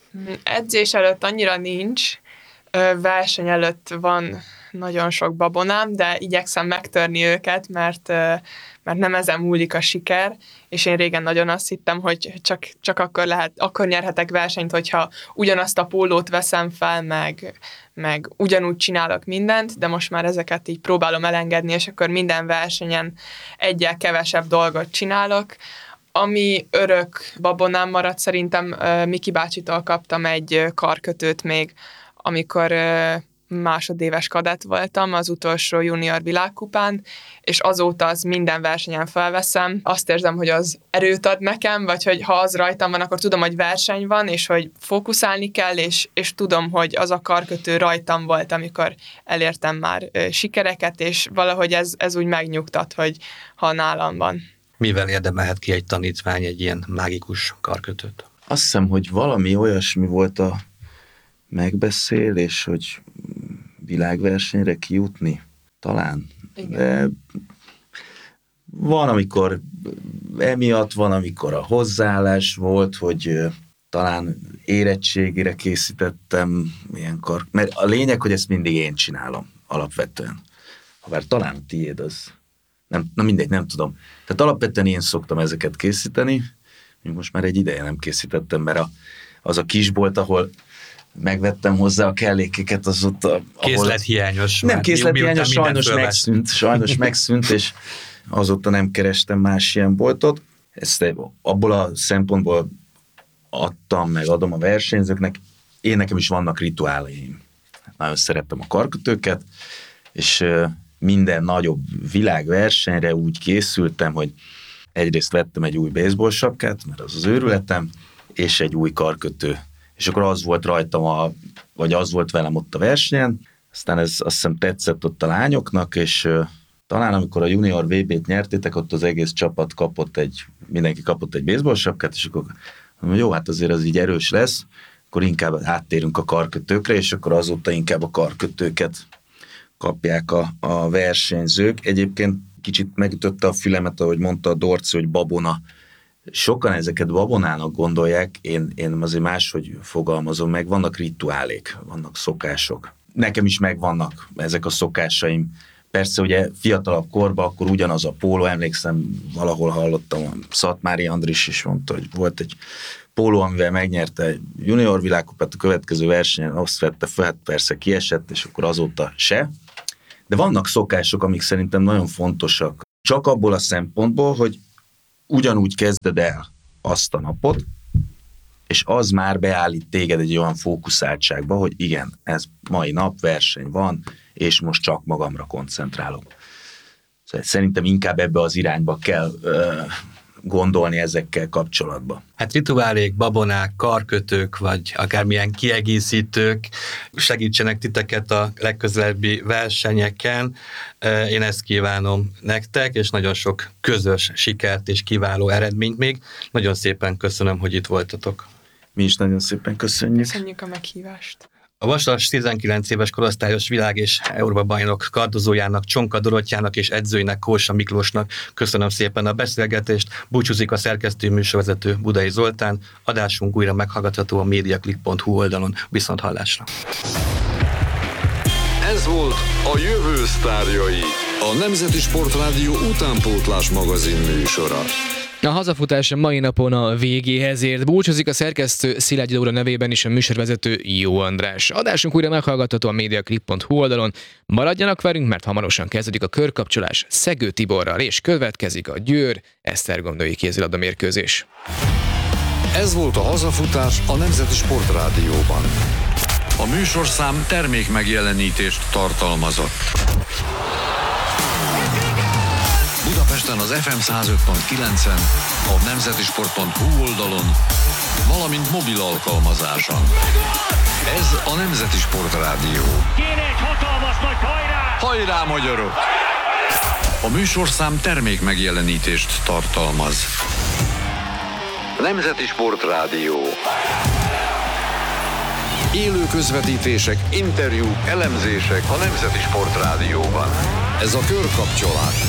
[SPEAKER 7] Edzés előtt annyira nincs, verseny előtt van nagyon sok babonám, de igyekszem megtörni őket, mert, mert nem ezen múlik a siker, és én régen nagyon azt hittem, hogy csak, csak akkor, lehet, akkor nyerhetek versenyt, hogyha ugyanazt a pólót veszem fel, meg, meg ugyanúgy csinálok mindent, de most már ezeket így próbálom elengedni, és akkor minden versenyen egyel kevesebb dolgot csinálok. Ami örök babonám maradt, szerintem Miki bácsitól kaptam egy karkötőt még, amikor másodéves kadett voltam az utolsó junior világkupán, és azóta az minden versenyen felveszem. Azt érzem, hogy az erőt ad nekem, vagy hogy ha az rajtam van, akkor tudom, hogy verseny van, és hogy fókuszálni kell, és, és tudom, hogy az a karkötő rajtam volt, amikor elértem már sikereket, és valahogy ez, ez úgy megnyugtat, hogy ha nálam van.
[SPEAKER 6] Mivel érdemelhet ki egy tanítvány egy ilyen mágikus karkötőt?
[SPEAKER 8] Azt hiszem, hogy valami olyasmi volt a megbeszélés, hogy világversenyre kijutni, talán. Igen. De van, amikor emiatt, van, amikor a hozzáállás volt, hogy talán érettségére készítettem ilyenkor, mert a lényeg, hogy ezt mindig én csinálom alapvetően. Habár talán a tiéd az, nem, na mindegy, nem tudom. Tehát alapvetően én szoktam ezeket készíteni, most már egy ideje nem készítettem, mert a, az a kisbolt, ahol megvettem hozzá a kellékeket, az ott... A,
[SPEAKER 6] készlethiányos.
[SPEAKER 8] Nem készlethiányos, sajnos megszűnt, sajnos megszűnt, és azóta nem kerestem más ilyen boltot. Ezt abból a szempontból adtam, meg adom a versenyzőknek. Én nekem is vannak rituáléim. Nagyon szerettem a karkötőket, és minden nagyobb világversenyre úgy készültem, hogy egyrészt vettem egy új baseball sapkát, mert az az őrületem, és egy új karkötő. És akkor az volt rajtam, a, vagy az volt velem ott a versenyen, aztán ez azt hiszem tetszett ott a lányoknak, és uh, talán amikor a junior vé bét nyertétek, ott az egész csapat kapott egy, mindenki kapott egy baseball sapkát, és akkor mondom, jó, hát azért az így erős lesz, akkor inkább áttérünk a karkötőkre, és akkor azóta inkább a karkötőket kapják a, a versenyzők. Egyébként kicsit megütötte a fülemet, ahogy mondta a Dorci, hogy babona sokan ezeket babonának gondolják, én, én azért máshogy fogalmazom meg, vannak rituálék, vannak szokások. Nekem is megvannak ezek a szokásaim. Persze ugye fiatalabb korban akkor ugyanaz a póló, emlékszem, valahol hallottam, Szatmári Andris is mondta, hogy volt egy póló, amivel megnyerte egy junior világkupát, a következő versenyen azt vette fel, hát persze kiesett, és akkor azóta se. De vannak szokások, amik szerintem nagyon fontosak. Csak abból a szempontból, hogy ugyanúgy kezded el azt a napot, és az már beállít téged egy olyan fókuszáltságba, hogy igen, ez mai nap verseny van, és most csak magamra koncentrálok. Szóval szerintem inkább ebbe az irányba kell ö, gondolni ezekkel kapcsolatban.
[SPEAKER 6] Hát rituálék, babonák, karkötők, vagy akármilyen kiegészítők segítsenek titeket a legközelebbi versenyeken. Én ezt kívánom nektek, és nagyon sok közös sikert és kiváló eredményt még. Nagyon szépen köszönöm, hogy itt voltatok.
[SPEAKER 8] Mi is nagyon szépen köszönjük.
[SPEAKER 7] Köszönjük a meghívást.
[SPEAKER 6] A vasas tizenkilenc éves korosztályos világ- és Európa-bajnok kardozójának, Csonka Dorottyának és edzőinek, Kósa Miklósnak köszönöm szépen a beszélgetést. Búcsúzik a szerkesztő műsorvezető Budai Zoltán. Adásunk újra meghallgatható a mediaclick pont hu oldalon. Viszont hallásra.
[SPEAKER 3] Ez volt a jövő sztárjai, a Nemzeti Sportrádió utánpótlás magazin műsora.
[SPEAKER 9] A hazafutás mai napon a végéhez ért. Búcsúzik a szerkesztő Szilágyi Dóra nevében is a műsorvezető Jó András. Adásunk újra meghallgatható a mediaclick pont hu oldalon. Maradjanak velünk, mert hamarosan kezdődik a körkapcsolás Szegő Tiborral, és következik a Győr Esztergom-női kézilabda mérkőzés.
[SPEAKER 3] Ez volt a hazafutás a Nemzeti Sportrádióban. A műsorszám termék megjelenítést tartalmazott. Budapesten az ef em száz öt pont kilencen, a nemzetisport pont hu oldalon, valamint mobil alkalmazáson. Ez a Nemzeti Sportrádió.
[SPEAKER 5] Kéne egy hatalmas nagy hajrá!
[SPEAKER 3] Hajrá, magyarok! A műsorszám termék megjelenítést tartalmaz. Nemzeti Sportrádió. Élő közvetítések, interjúk, elemzések a Nemzeti Sportrádióban. Ez a körkapcsolás.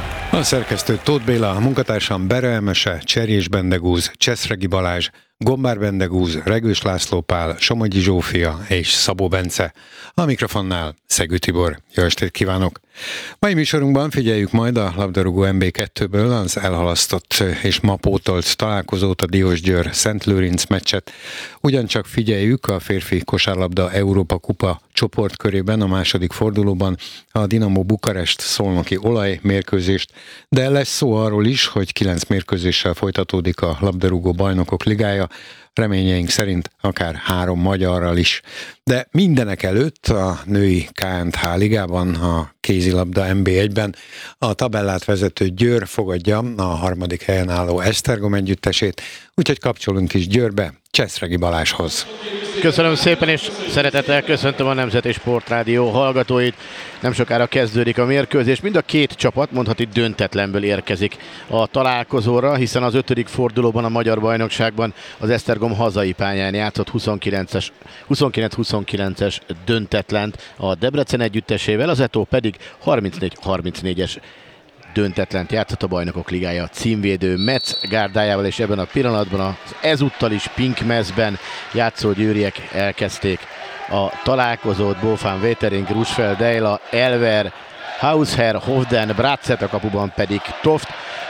[SPEAKER 10] A szerkesztő Tóth Béla, a munkatársam Bere Emese, Cserjés Bendegúz, Cseszregi Balázs, Gombár Bendegúz, Regős László Pál, Somogyi Zsófia és Szabó Bence. A mikrofonnál Szegő Tibor. Jó estét kívánok! Mai műsorunkban figyeljük majd a labdarúgó em bé kettőből az elhalasztott és ma pótolt találkozót, a Diósgyőr Szent Lőrinc meccset. Ugyancsak figyeljük a férfi kosárlabda Európa Kupa csoportkörében a második fordulóban a Dinamo Bukarest szolnoki olajmérkőzést, de lesz szó arról is, hogy kilenc mérkőzéssel folytatódik a labdarúgó bajnokok ligája, reményeink szerint akár három magyarral is. De mindenek előtt a női ká en há ligában, a kézilabda em bé egyben a tabellát vezető Győr fogadja a harmadik helyen álló Esztergom együttesét, úgyhogy kapcsolunk is Győrbe, Cseszregi Balázshoz.
[SPEAKER 11] Köszönöm szépen, és szeretettel köszöntöm a Nemzeti Sportrádió hallgatóit. Nem sokára kezdődik a mérkőzés. Mind a két csapat, mondhatni döntetlenből érkezik a találkozóra, hiszen az ötödik fordulóban a magyar bajnokságban az Esztergom hazai pályán játszott huszonkilenc huszonkilences döntetlent a Debrecen együttesével, az Etó pedig harmincnégy harmincnégyes döntetlent játszott a Bajnokok Ligája címvédő Metz gárdájával, és ebben a pillanatban az ezúttal is Pink Mezben játszó győriek elkezdték a találkozót. Bofán, Wetering, Rusfeld, Deila, Elver, Hausher, Hofden, Bratzett, a kapuban pedig Toft.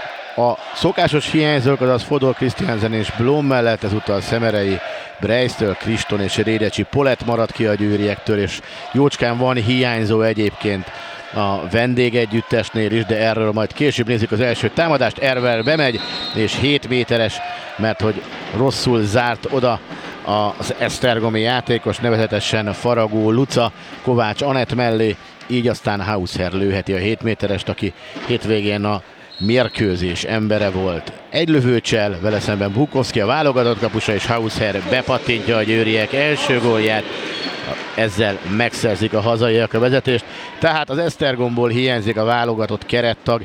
[SPEAKER 11] A szokásos hiányzók, azaz Fodor, Christiansen és Blom mellett ezúttal Szemerei, Breistől, Kriston és Rédecsi Polett maradt ki a győriektől, és jócskán van hiányzó egyébként a vendégegyüttesnél is, de erről majd később nézzük az első támadást. Ervel bemegy, és hét méteres, mert hogy rosszul zárt oda az esztergomi játékos, nevezetesen Faragó Luca Kovács Anett mellé, így aztán Hausher lőheti a hét méterest, aki hétvégén a mérkőzés embere volt. Egy lövőcsel, vele szemben Bukowski, a válogatott kapusa, és Hausher bepattintja a győriek első gólját. Ezzel megszerzik a hazaiak a vezetést. Tehát az Esztergomból hiányzik a válogatott kerettag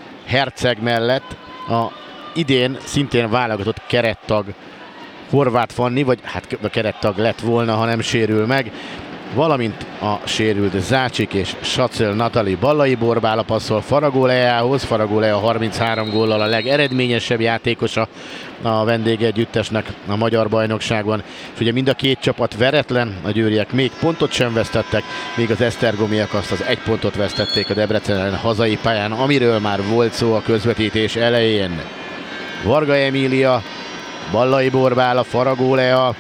[SPEAKER 11] Herceg mellett. A idén szintén válogatott kerettag Horváth Fanni, vagy hát a kerettag lett volna, ha nem sérül meg. valamint a sérült Zácsik és Sacel Natali. Ballai Borbála passzol Faragó Leához. Faragó Leá harminchárom góllal a legeredményesebb játékosa a vendégegyüttesnek a magyar bajnokságban. És ugye mind a két csapat veretlen, a győriek még pontot sem vesztettek, még az esztergomiak azt az egy pontot vesztették a Debrecen hazai pályán, amiről már volt szó a közvetítés elején. Varga Emília, Ballai Borbála, Faragó Leá.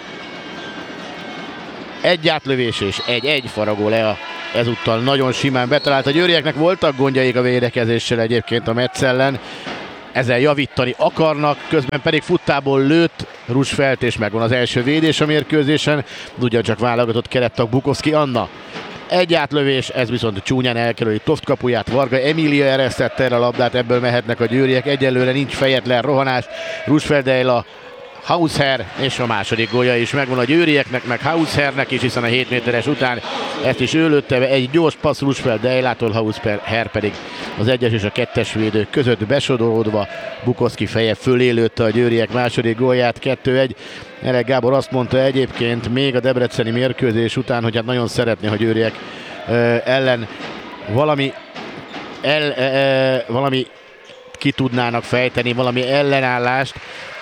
[SPEAKER 11] Egy átlövés és egy-egy. Faragó Leá ezúttal nagyon simán betalált. A győrieknek voltak gondjaik a védekezéssel egyébként a Metz ellen. Ezzel javítani akarnak, közben pedig futtából lőtt Rusfelt, és megvan az első védés a mérkőzésen. Ugyancsak válogatott kerettag Bukowski Anna. Egy átlövés, ez viszont csúnyán elkerüli Toft kapuját. Varga Emília eresztette erre a labdát, ebből mehetnek a győriek. Egyelőre nincs fejetlen rohanás. Rusfeldeila, Hausher, és a második gólja is megvan a győrieknek, meg Haushernek is, hiszen a hét méteres után ezt is ő lőtte be. Egy gyors passz Rusfeldeilától, Hausher pedig az egyes és a kettes védő között besodródva Bukowski feje fölé lőtte a győriek második gólját. Kettő egy. Elek Gábor azt mondta egyébként még a debreceni mérkőzés után, hogy hát nagyon szeretné, hogy győriek ö, ellen valami el, ö, valami ki tudnának fejteni, valami ellenállást.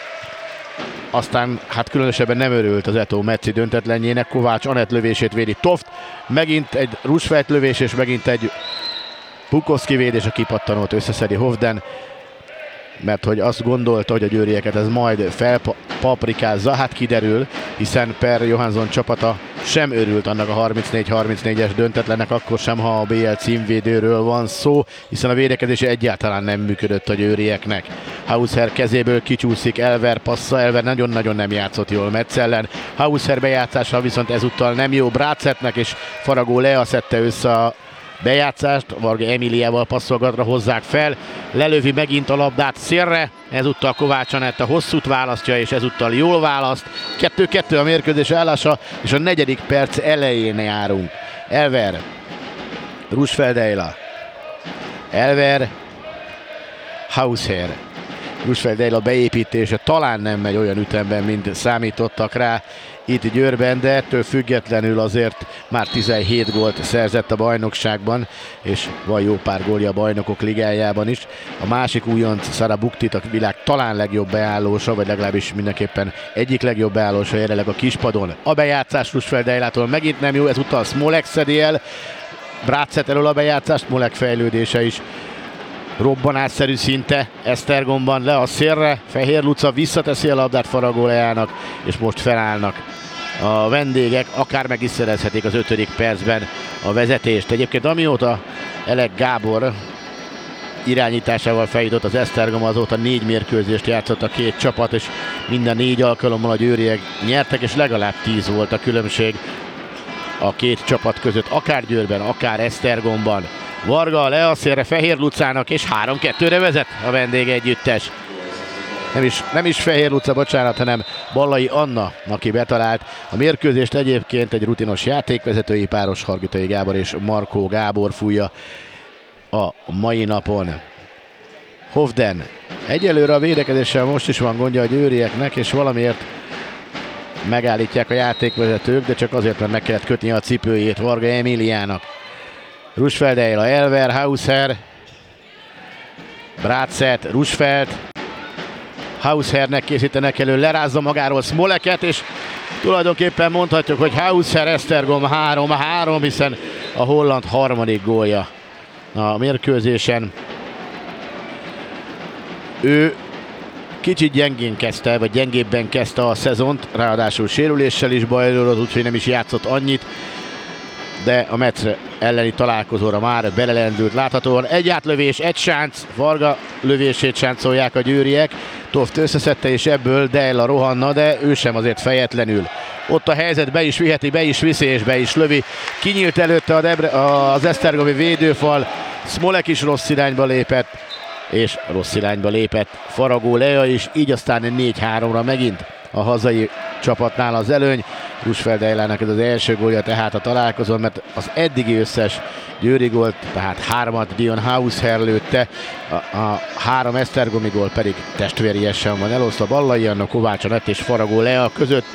[SPEAKER 11] Aztán hát különösebben nem örült az Eto Metzi döntetlenjének. Kovács Anett lövését védi Toft, megint egy Rusfelt lövés és megint egy Bukowski védés, a kipattanót összeszedi Hovden, mert hogy azt gondolta, hogy a győrieket ez majd felpaprikázza, hát kiderül, hiszen Per Johansson csapata sem örült annak a harmincnégy harmincnégyes döntetlennek, akkor sem, ha a bé el címvédőről van szó, hiszen a védekezése egyáltalán nem működött a győrieknek. Hausher kezéből kicsúszik Elver passza, Elver nagyon-nagyon nem játszott jól Metz ellen. Hausher bejátszása viszont ezúttal nem jó Brácetnek, és Faragó Leá szedte össze a bejátszást, Varga Emíliával passzolgatra hozzák fel, lelövi megint a labdát szélre, ezúttal Kovács Anett a hosszút választja, és ezúttal jól választ. kettő-kettő a mérkőzés állása, és a negyedik perc elején járunk. Elver, Rusfeldeila, Elver, Hausher. Rusfeldeila beépítése talán nem megy olyan ütemben, mint számítottak rá itt Győrben, de ettől függetlenül azért már tizenhét gólt szerzett a bajnokságban, és van jó pár gólja a Bajnokok Ligájában is. A másik újonc, Sara Buktit, a világ talán legjobb beállósa, vagy legalábbis mindenképpen egyik legjobb beállósa jelenleg a kispadon. A bejátszás Rusfeldeilától megint nem jó, ezúttal Smolek szedi el, Brácet elől a bejátszást, Smolek fejlődése is robbanásszerű szinte Esztergomban, le a szélre, Fehér Luca visszateszi a labdát Faragó Leának, és most felállnak a vendégek, akár meg is szerezhetik az ötödik percben a vezetést. Egyébként amióta Elek Gábor irányításával feljutott az Esztergom, azóta négy mérkőzést játszott a két csapat, és minden négy alkalommal a győriek nyertek, és legalább tíz volt a különbség a két csapat között, akár Győrben, akár Esztergomban. Varga le a szélre Fehér Lucának, és három kettőre vezet a vendégegyüttes. Nem is, nem is Fehér Luca, bocsánat, hanem Ballai Anna, aki betalált. A mérkőzést egyébként egy rutinos játékvezetői páros, Hargitai Gábor és Markó Gábor fújja a mai napon. Hovden. Egyelőre a védekezéssel most is van gondja a győrieknek, és valamiért megállítják a játékvezetők, de csak azért, mert meg kellett kötni a cipőjét Varga Emíliának. Rusfeldeila, Elver, Hausher, Brácet, Rusfeld, Haushernek készítenek elő, lerázza magáról Smoleket, és tulajdonképpen mondhatjuk, hogy Hausher Esztergom három három, hiszen a holland harmadik gólja a mérkőzésen. Ő kicsit gyengén kezdte, vagy gyengébben kezdte a szezont, ráadásul sérüléssel is bajlódott, úgyhogy nem is játszott annyit, de a Metz elleni találkozóra már belelendült láthatóan. Egy átlövés, egy sánc, Varga lövését sáncolják a győriek. Toft összeszedte, és ebből Deila rohanna, de ő sem azért fejetlenül. Ott a helyzet, be is viheti, be is viszi, és be is lövi. Kinyílt előtte a Debre, az esztergomi védőfal, Smolek is rossz irányba lépett, és rossz irányba lépett Faragó Leá is, így aztán négy háromra megint a hazai csapatnál az előny. Rusfeldeilának ez az első gólja tehát a találkozón, mert az eddigi összes győri gólt, tehát hármat Dion Hausher lőtte, a, a három esztergomi gól pedig testvériesen van elosztva. Ballai Anna, Kovács Anett és Faragó Leá között.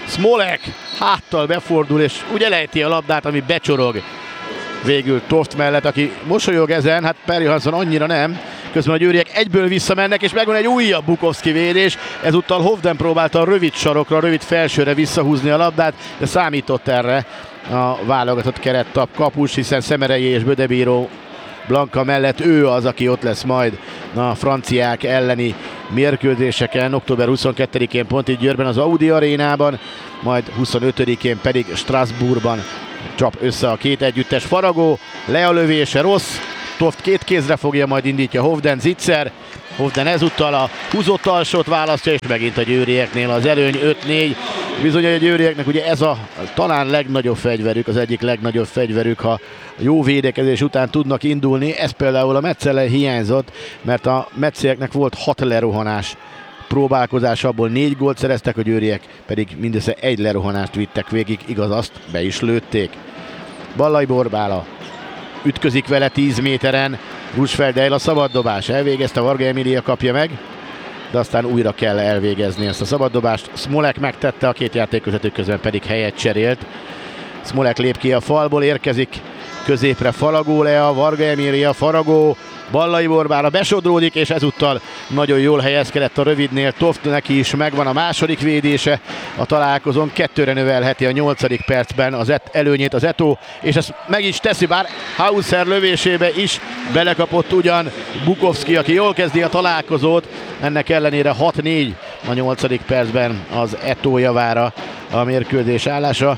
[SPEAKER 11] Smolek háttal befordul, és úgy elejti a labdát, ami becsorog végül Toft mellett, aki mosolyog ezen, hát Per Johansson annyira nem. Közben a győriek egyből visszamennek, és megvan egy újabb Bukowski védés. Ezúttal Hovden próbálta a rövid sarokra, a rövid felsőre visszahúzni a labdát, de számított erre a válogatott kerettap kapus, hiszen Szemerei és Bödebíró Blanka mellett ő az, aki ott lesz majd a franciák elleni mérkőzéseken. október huszonkettedikén pont itt Győrben az Audi arénában, majd huszonötödikén pedig Strasbourgban csap össze a két együttes. Faragó, Lea lövése rossz, Toft két kézre fogja, majd indítja Hovden zicser. Hovden ezúttal a húzott alsót választja, és megint a győrieknél az előny öt négy. Bizony a győrieknek ugye ez a talán legnagyobb fegyverük, az egyik legnagyobb fegyverük, ha jó védekezés után tudnak indulni. Ez például a Metz-ellen hiányzott, mert a metzieknek volt hat lerohanás próbálkozás, abból négy gólt szereztek, a győriek pedig mindössze egy lerohanást vittek végig, igaz, azt be is lőtték. Ballai Borbála ütközik vele tíz méteren, Rusfeldeil a szabaddobás, elvégezte, Varga Emília kapja meg, de aztán újra kell elvégezni ezt a szabaddobást. Smolek megtette, a két játékvezető közben pedig helyet cserélt. Smolek lép ki a falból, érkezik középre Faragó, Lea, Varga Emília, Faragó, Ballai Borbála besodródik, és ezúttal nagyon jól helyezkedett a rövidnél. Toft, neki is megvan a második védése a találkozón, kettőre növelheti a nyolcadik percben az et, előnyét az Eto'o, és ezt meg is teszi, bár Hauser lövésébe is belekapott ugyan Bukowski, aki jól kezdi a találkozót, ennek ellenére hat négy a nyolcadik percben az Eto'o javára a mérkőzés állása,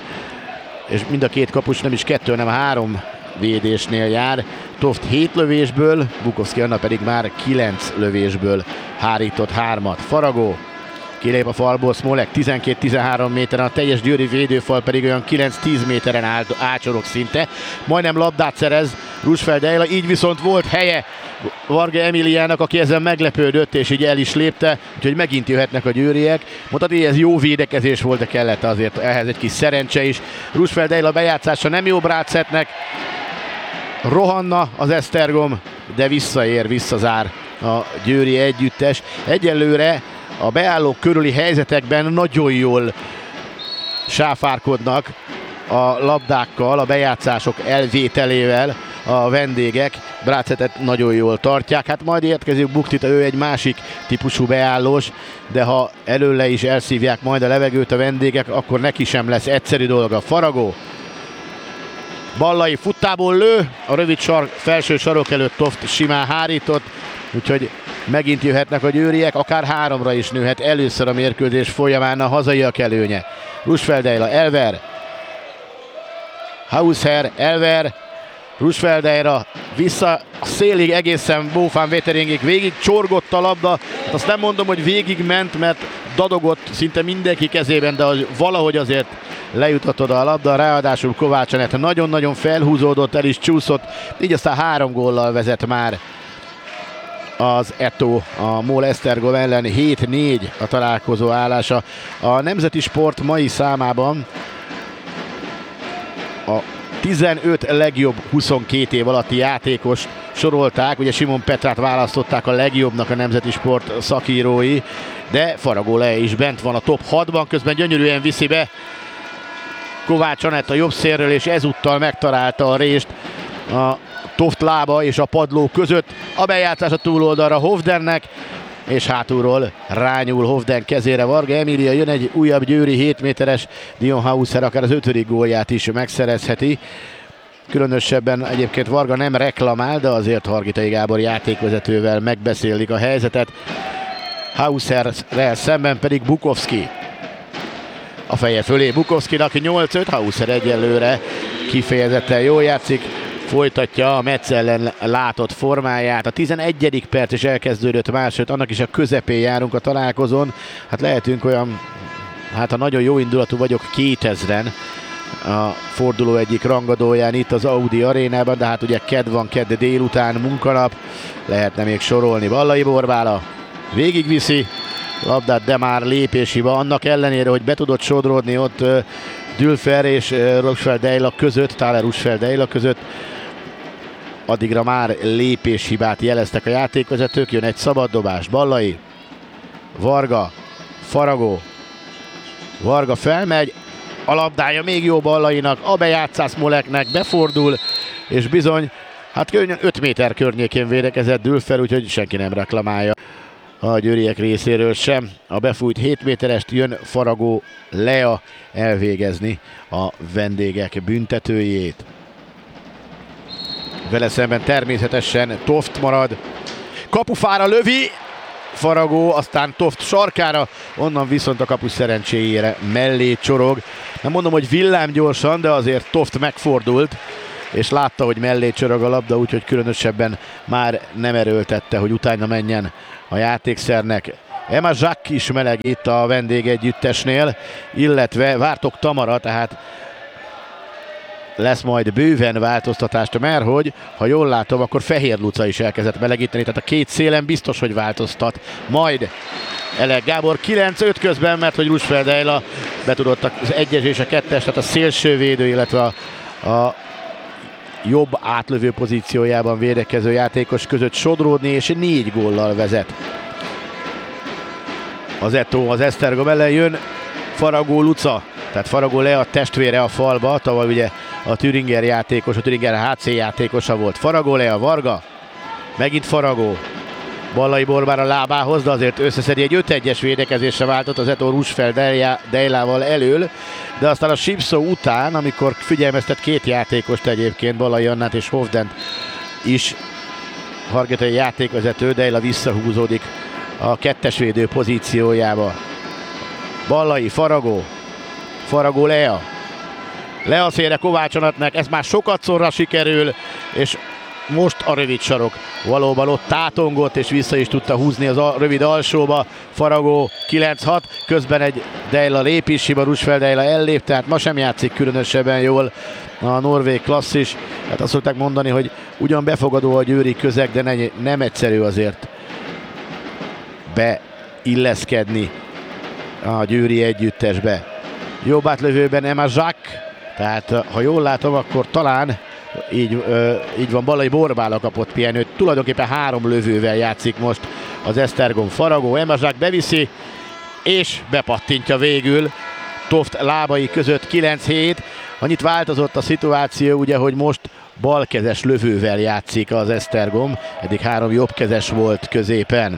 [SPEAKER 11] és mind a két kapus nem is kettő, hanem három védésnél jár. Toft hét lövésből, Bukowski annak pedig már kilenc lövésből hárított hármat. Faragó kilép a falból, Smolek tizenkét-tizenhárom méteren, a teljes győri védőfal pedig olyan kilenc-tíz méteren áll, ácsorog szinte. Majdnem labdát szerez Rusfeldeil, így viszont volt helye Varga Emiliának, aki ezen meglepődött, és így el is lépte, úgyhogy megint jöhetnek a győriek. Mondhatni, hogy ez jó védekezés volt, de kellett azért ehhez egy kis szerencse is. Rusfeldeil a bejátszása nem jó Brácetnek, rohanna az Esztergom, de visszaér, visszazár a győri együttes. Egyelőre a beállók körüli helyzetekben nagyon jól sáfárkodnak a labdákkal, a bejátszások elvételével a vendégek. Brácetet nagyon jól tartják, hát majd érkezik Buktita, ő egy másik típusú beállós, de ha előle is elszívják majd a levegőt a vendégek, akkor neki sem lesz egyszerű dolga. Faragó, Ballai futtából lő, a rövid sar, felső sarok előtt Toft simán hárított, úgyhogy megint jöhetnek a győriek, akár háromra is nőhet először a mérkőzés folyamán a hazaiak előnye. Rusfeldeil, Elver, Hauser, Elver, Rusfeldeilra vissza a szélig egészen Bófán Veteringig, végig csorgott a labda, azt nem mondom, hogy végig ment, mert dadogott szinte mindenki kezében, de valahogy azért lejutott oda a labda, ráadásul Kovács Anett nagyon-nagyon felhúzódott, el is csúszott, így aztán három góllal vezet már az Eto'o a MOL Esztergom ellen, hét négy a találkozó állása. A Nemzeti Sport mai számában a tizenöt legjobb huszonkét év alatti játékos sorolták, ugye Simon Petrát választották a legjobbnak a Nemzeti Sport szakírói, de Faragó Lea is bent van a top hatban, közben gyönyörűen viszi be Kovács Anett a jobb szélről, és ezúttal megtalálta a rést a Toft lába és a padló között. A bejátszás a túloldalra Hovdennek, és hátulról rányúl Hovden kezére Varga Emília, jön egy újabb győri hét méteres, Dion Hauser akár az ötödik gólját is megszerezheti. Különösebben egyébként Varga nem reklamál, de azért Hargitai Gábor játékvezetővel megbeszélik a helyzetet. Hauserrel szemben pedig Bukowski. A feje fölé Bukowskinak nyolc öt, Hauser egyelőre kifejezetten jól játszik, folytatja a Metz ellen látott formáját. A tizenegyedik perc is elkezdődött másod, annak is a közepén járunk a találkozón. Hát lehetünk olyan, hát ha nagyon jó indulatú vagyok, kétezren a forduló egyik rangadóján itt az Audi arénában, de hát ugye kedd van, kedd délután, munkanap, lehetne még sorolni. Ballai Borbála végigviszi labdát, de már lépéshiba, annak ellenére, hogy be tudott sodródni ott uh, Dülfer és uh, Rusfeldeil között, Thaler Rusfeldeil között, addigra már lépéshibát jeleztek a játékvezetők. Jön egy szabaddobás, Ballai, Varga, Faragó, Varga felmegy, a labdája még jó Ballainak, a bejátszás Moleknek, befordul, és bizony, hát öt méter környékén védekezett Dülfer, úgyhogy senki nem reklamálja a győriek részéről sem. A befújt hét méterest jön Faragó Lea elvégezni a vendégek büntetőjét. Vele szemben természetesen Toft marad. Kapufára lövi Faragó, aztán Toft sarkára, onnan viszont a kapus szerencséjére mellé csorog. Nem mondom, hogy villámgyorsan, de azért Toft megfordult, és látta, hogy mellé csorog a labda, úgyhogy különösebben már nem erőltette, hogy utána menjen a játékszernek. Emma Jacques is meleg itt a vendégegyüttesnél, illetve Vártok Tamara, tehát lesz majd bőven változtatást, mert hogy, ha jól látom, akkor Fehér Luca is elkezdett melegíteni, tehát a két szélen biztos, hogy változtat. Majd Elek Gábor kilenc öt közben, mert hogy Rusfeld Ejla betudott az egyes és a kettes, tehát a szélsővédő, illetve a, a jobb átlövő pozíciójában védekező játékos között sodródni, és négy góllal vezet. Az Eto az Esztergom ellen jön, Faragó Luca, tehát Faragó Lea testvére a falba, tavaly ugye a Thüringer játékos, a Thüringer há cé játékosa volt. Faragó Lea, Varga, megint Faragó, Ballai Borbár a lábához, de azért összeszedi, egy öt egyes védekezésre váltott az Eto Rusfeld Dejlával elől, de aztán a Sipszó után, amikor figyelmeztet két játékost egyébként, Ballai Annát és Hovdent is, hargetai játékvezető, Dejla visszahúzódik a kettesvédő pozíciójába. Ballai, Faragó, Faragó Lea, Lea szélre Kovács Anatnak, ez már sokat szorra sikerül, és most a rövid sarok valóban ott tátongott, és vissza is tudta húzni az a rövid alsóba. Faragó kilenc hat, közben egy Dejla lépéshiba, Rusfeld Dejla ellép, tehát ma sem játszik különösebben jól a norvég klasszis. Hát azt szokták mondani, hogy ugyan befogadó a győri közeg, de ne, nem egyszerű azért beilleszkedni a győri együttesbe. Jobb átlövőben Emma Jacques, tehát ha jól látom, akkor talán így, ö, így van, Ballai Borbála kapott pihenőt, tulajdonképpen három lövővel játszik most az Esztergom. Faragó, Emma Jacques beviszi, és bepattintja végül Toft lábai között. Kilenc hét, annyit változott a szituáció, ugye, hogy most balkezes lövővel játszik az Esztergom, eddig három jobbkezes volt középen.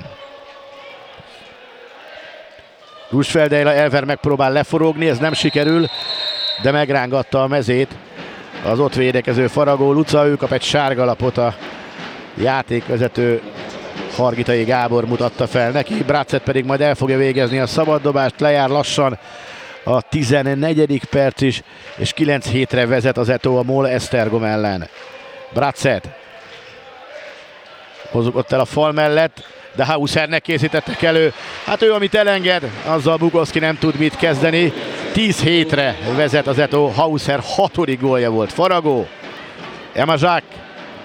[SPEAKER 11] Rusfeld Dejla Elver megpróbál leforogni, ez nem sikerül, de megrángatta a mezét az ott védekező Faragó Luca, ő kap egy sárga lapot, a játékvezető Hargitai Gábor mutatta fel neki, Bracet pedig majd el fogja végezni a szabaddobást, lejár lassan a tizennegyedik perc is, és kilenc hétre vezet az Eto a MOL Esztergom ellen. Bracet mozogott el a fal mellett, de Hausernek készítettek elő, hát ő amit elenged, azzal Bukowski nem tud mit kezdeni. tíz hétre vezet az Eto, Hauser hatodik gólja volt. Faragó, Emma Jacques,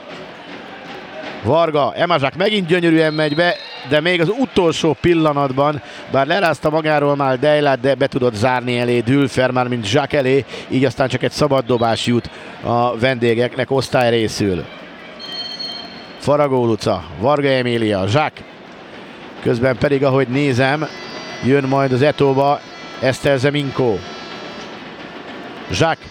[SPEAKER 11] Varga, Emma Jacques megint gyönyörűen megy be, de még az utolsó pillanatban, bár lerázta magáról már Dejlát, de be tudott zárni elé Dülfer, már mint Jacques elé, így aztán csak egy szabad dobás jut a vendégeknek osztály részül. Faragó Luca, Varga Emília, Jacques, közben pedig, ahogy nézem, jön majd az Etóba Eszter Zeminko. Jacques.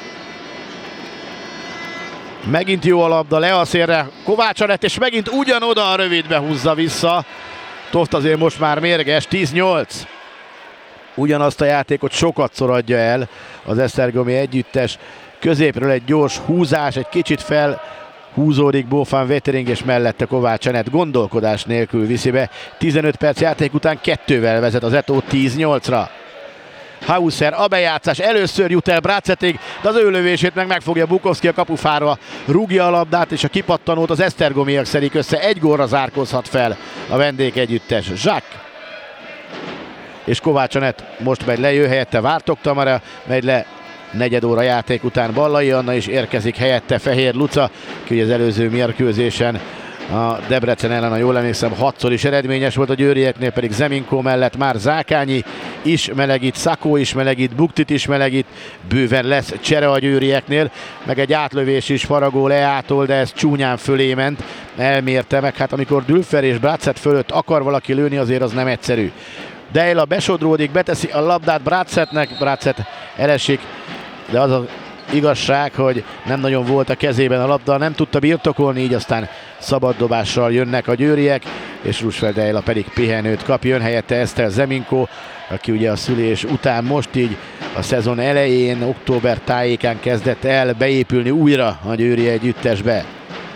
[SPEAKER 11] Megint jó a labda, Lea szélre, Kovács Anett, és megint ugyanoda a rövidbe húzza vissza. Toft azért most már mérges, tíz nyolc. Ugyanazt a játékot sokatszor adja el az esztergomi együttes. Középről egy gyors húzás, egy kicsit fel húzódik Bófán Vetering, és mellette Kovács Anett gondolkodás nélkül viszi be. tizenöt perc játék után kettővel vezet az Eto tíz nyolcra. Hauser, a bejátszás, először jut el Bracetig, de az ő lövését meg megfogja Bukowski a kapufára, rúgja a labdát, és a kipattanót az esztergomiak szedik össze. Egy gólra zárkózhat fel a vendég együttes. Jacques és Kovács Anett most megy le, jön helyette Vártok Tamara, megy le negyed óra játék után Ballai Anna is érkezik helyette, Fehér Luca, ki az előző mérkőzésen a Debrecen ellen, ha jól emlékszem, hatszor is eredményes volt, a győrieknél pedig Zeminko mellett már Zákányi is melegít, Szakó is melegít, Buktit is melegít, bőven lesz csere a győrieknél, meg egy átlövés is Faragó Leától, de ez csúnyán fölé ment, elmérte meg, hát amikor Dülfer és Bracet fölött akar valaki lőni, azért az nem egyszerű. Deila besodródik, beteszi a labdát Brácetnek, Brácet elesik, de az az igazság, hogy nem nagyon volt a kezében a labda, nem tudta birtokolni, így aztán szabad dobással jönnek a győriek, és Rusfeld Deila pedig pihenőt kap, jön helyette Eszter Zeminko, aki ugye a szülés után most így a szezon elején, október tájékán kezdett el beépülni újra a győri együttesbe.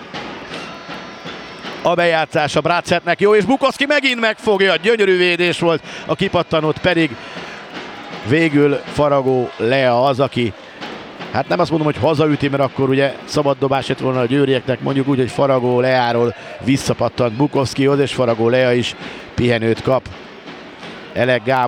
[SPEAKER 11] A bejátszás a Brácetnek jó, és Bukowski megint megfogja, gyönyörű védés volt, a kipattanót pedig végül Faragó Lea az, aki, hát nem azt mondom, hogy hazaüti, mert akkor ugye szabad dobás lett volna a győrieknek, mondjuk úgy, hogy Faragó Leáról visszapattant Bukowskihoz, és Faragó Lea is pihenőt kap. Elek Gábor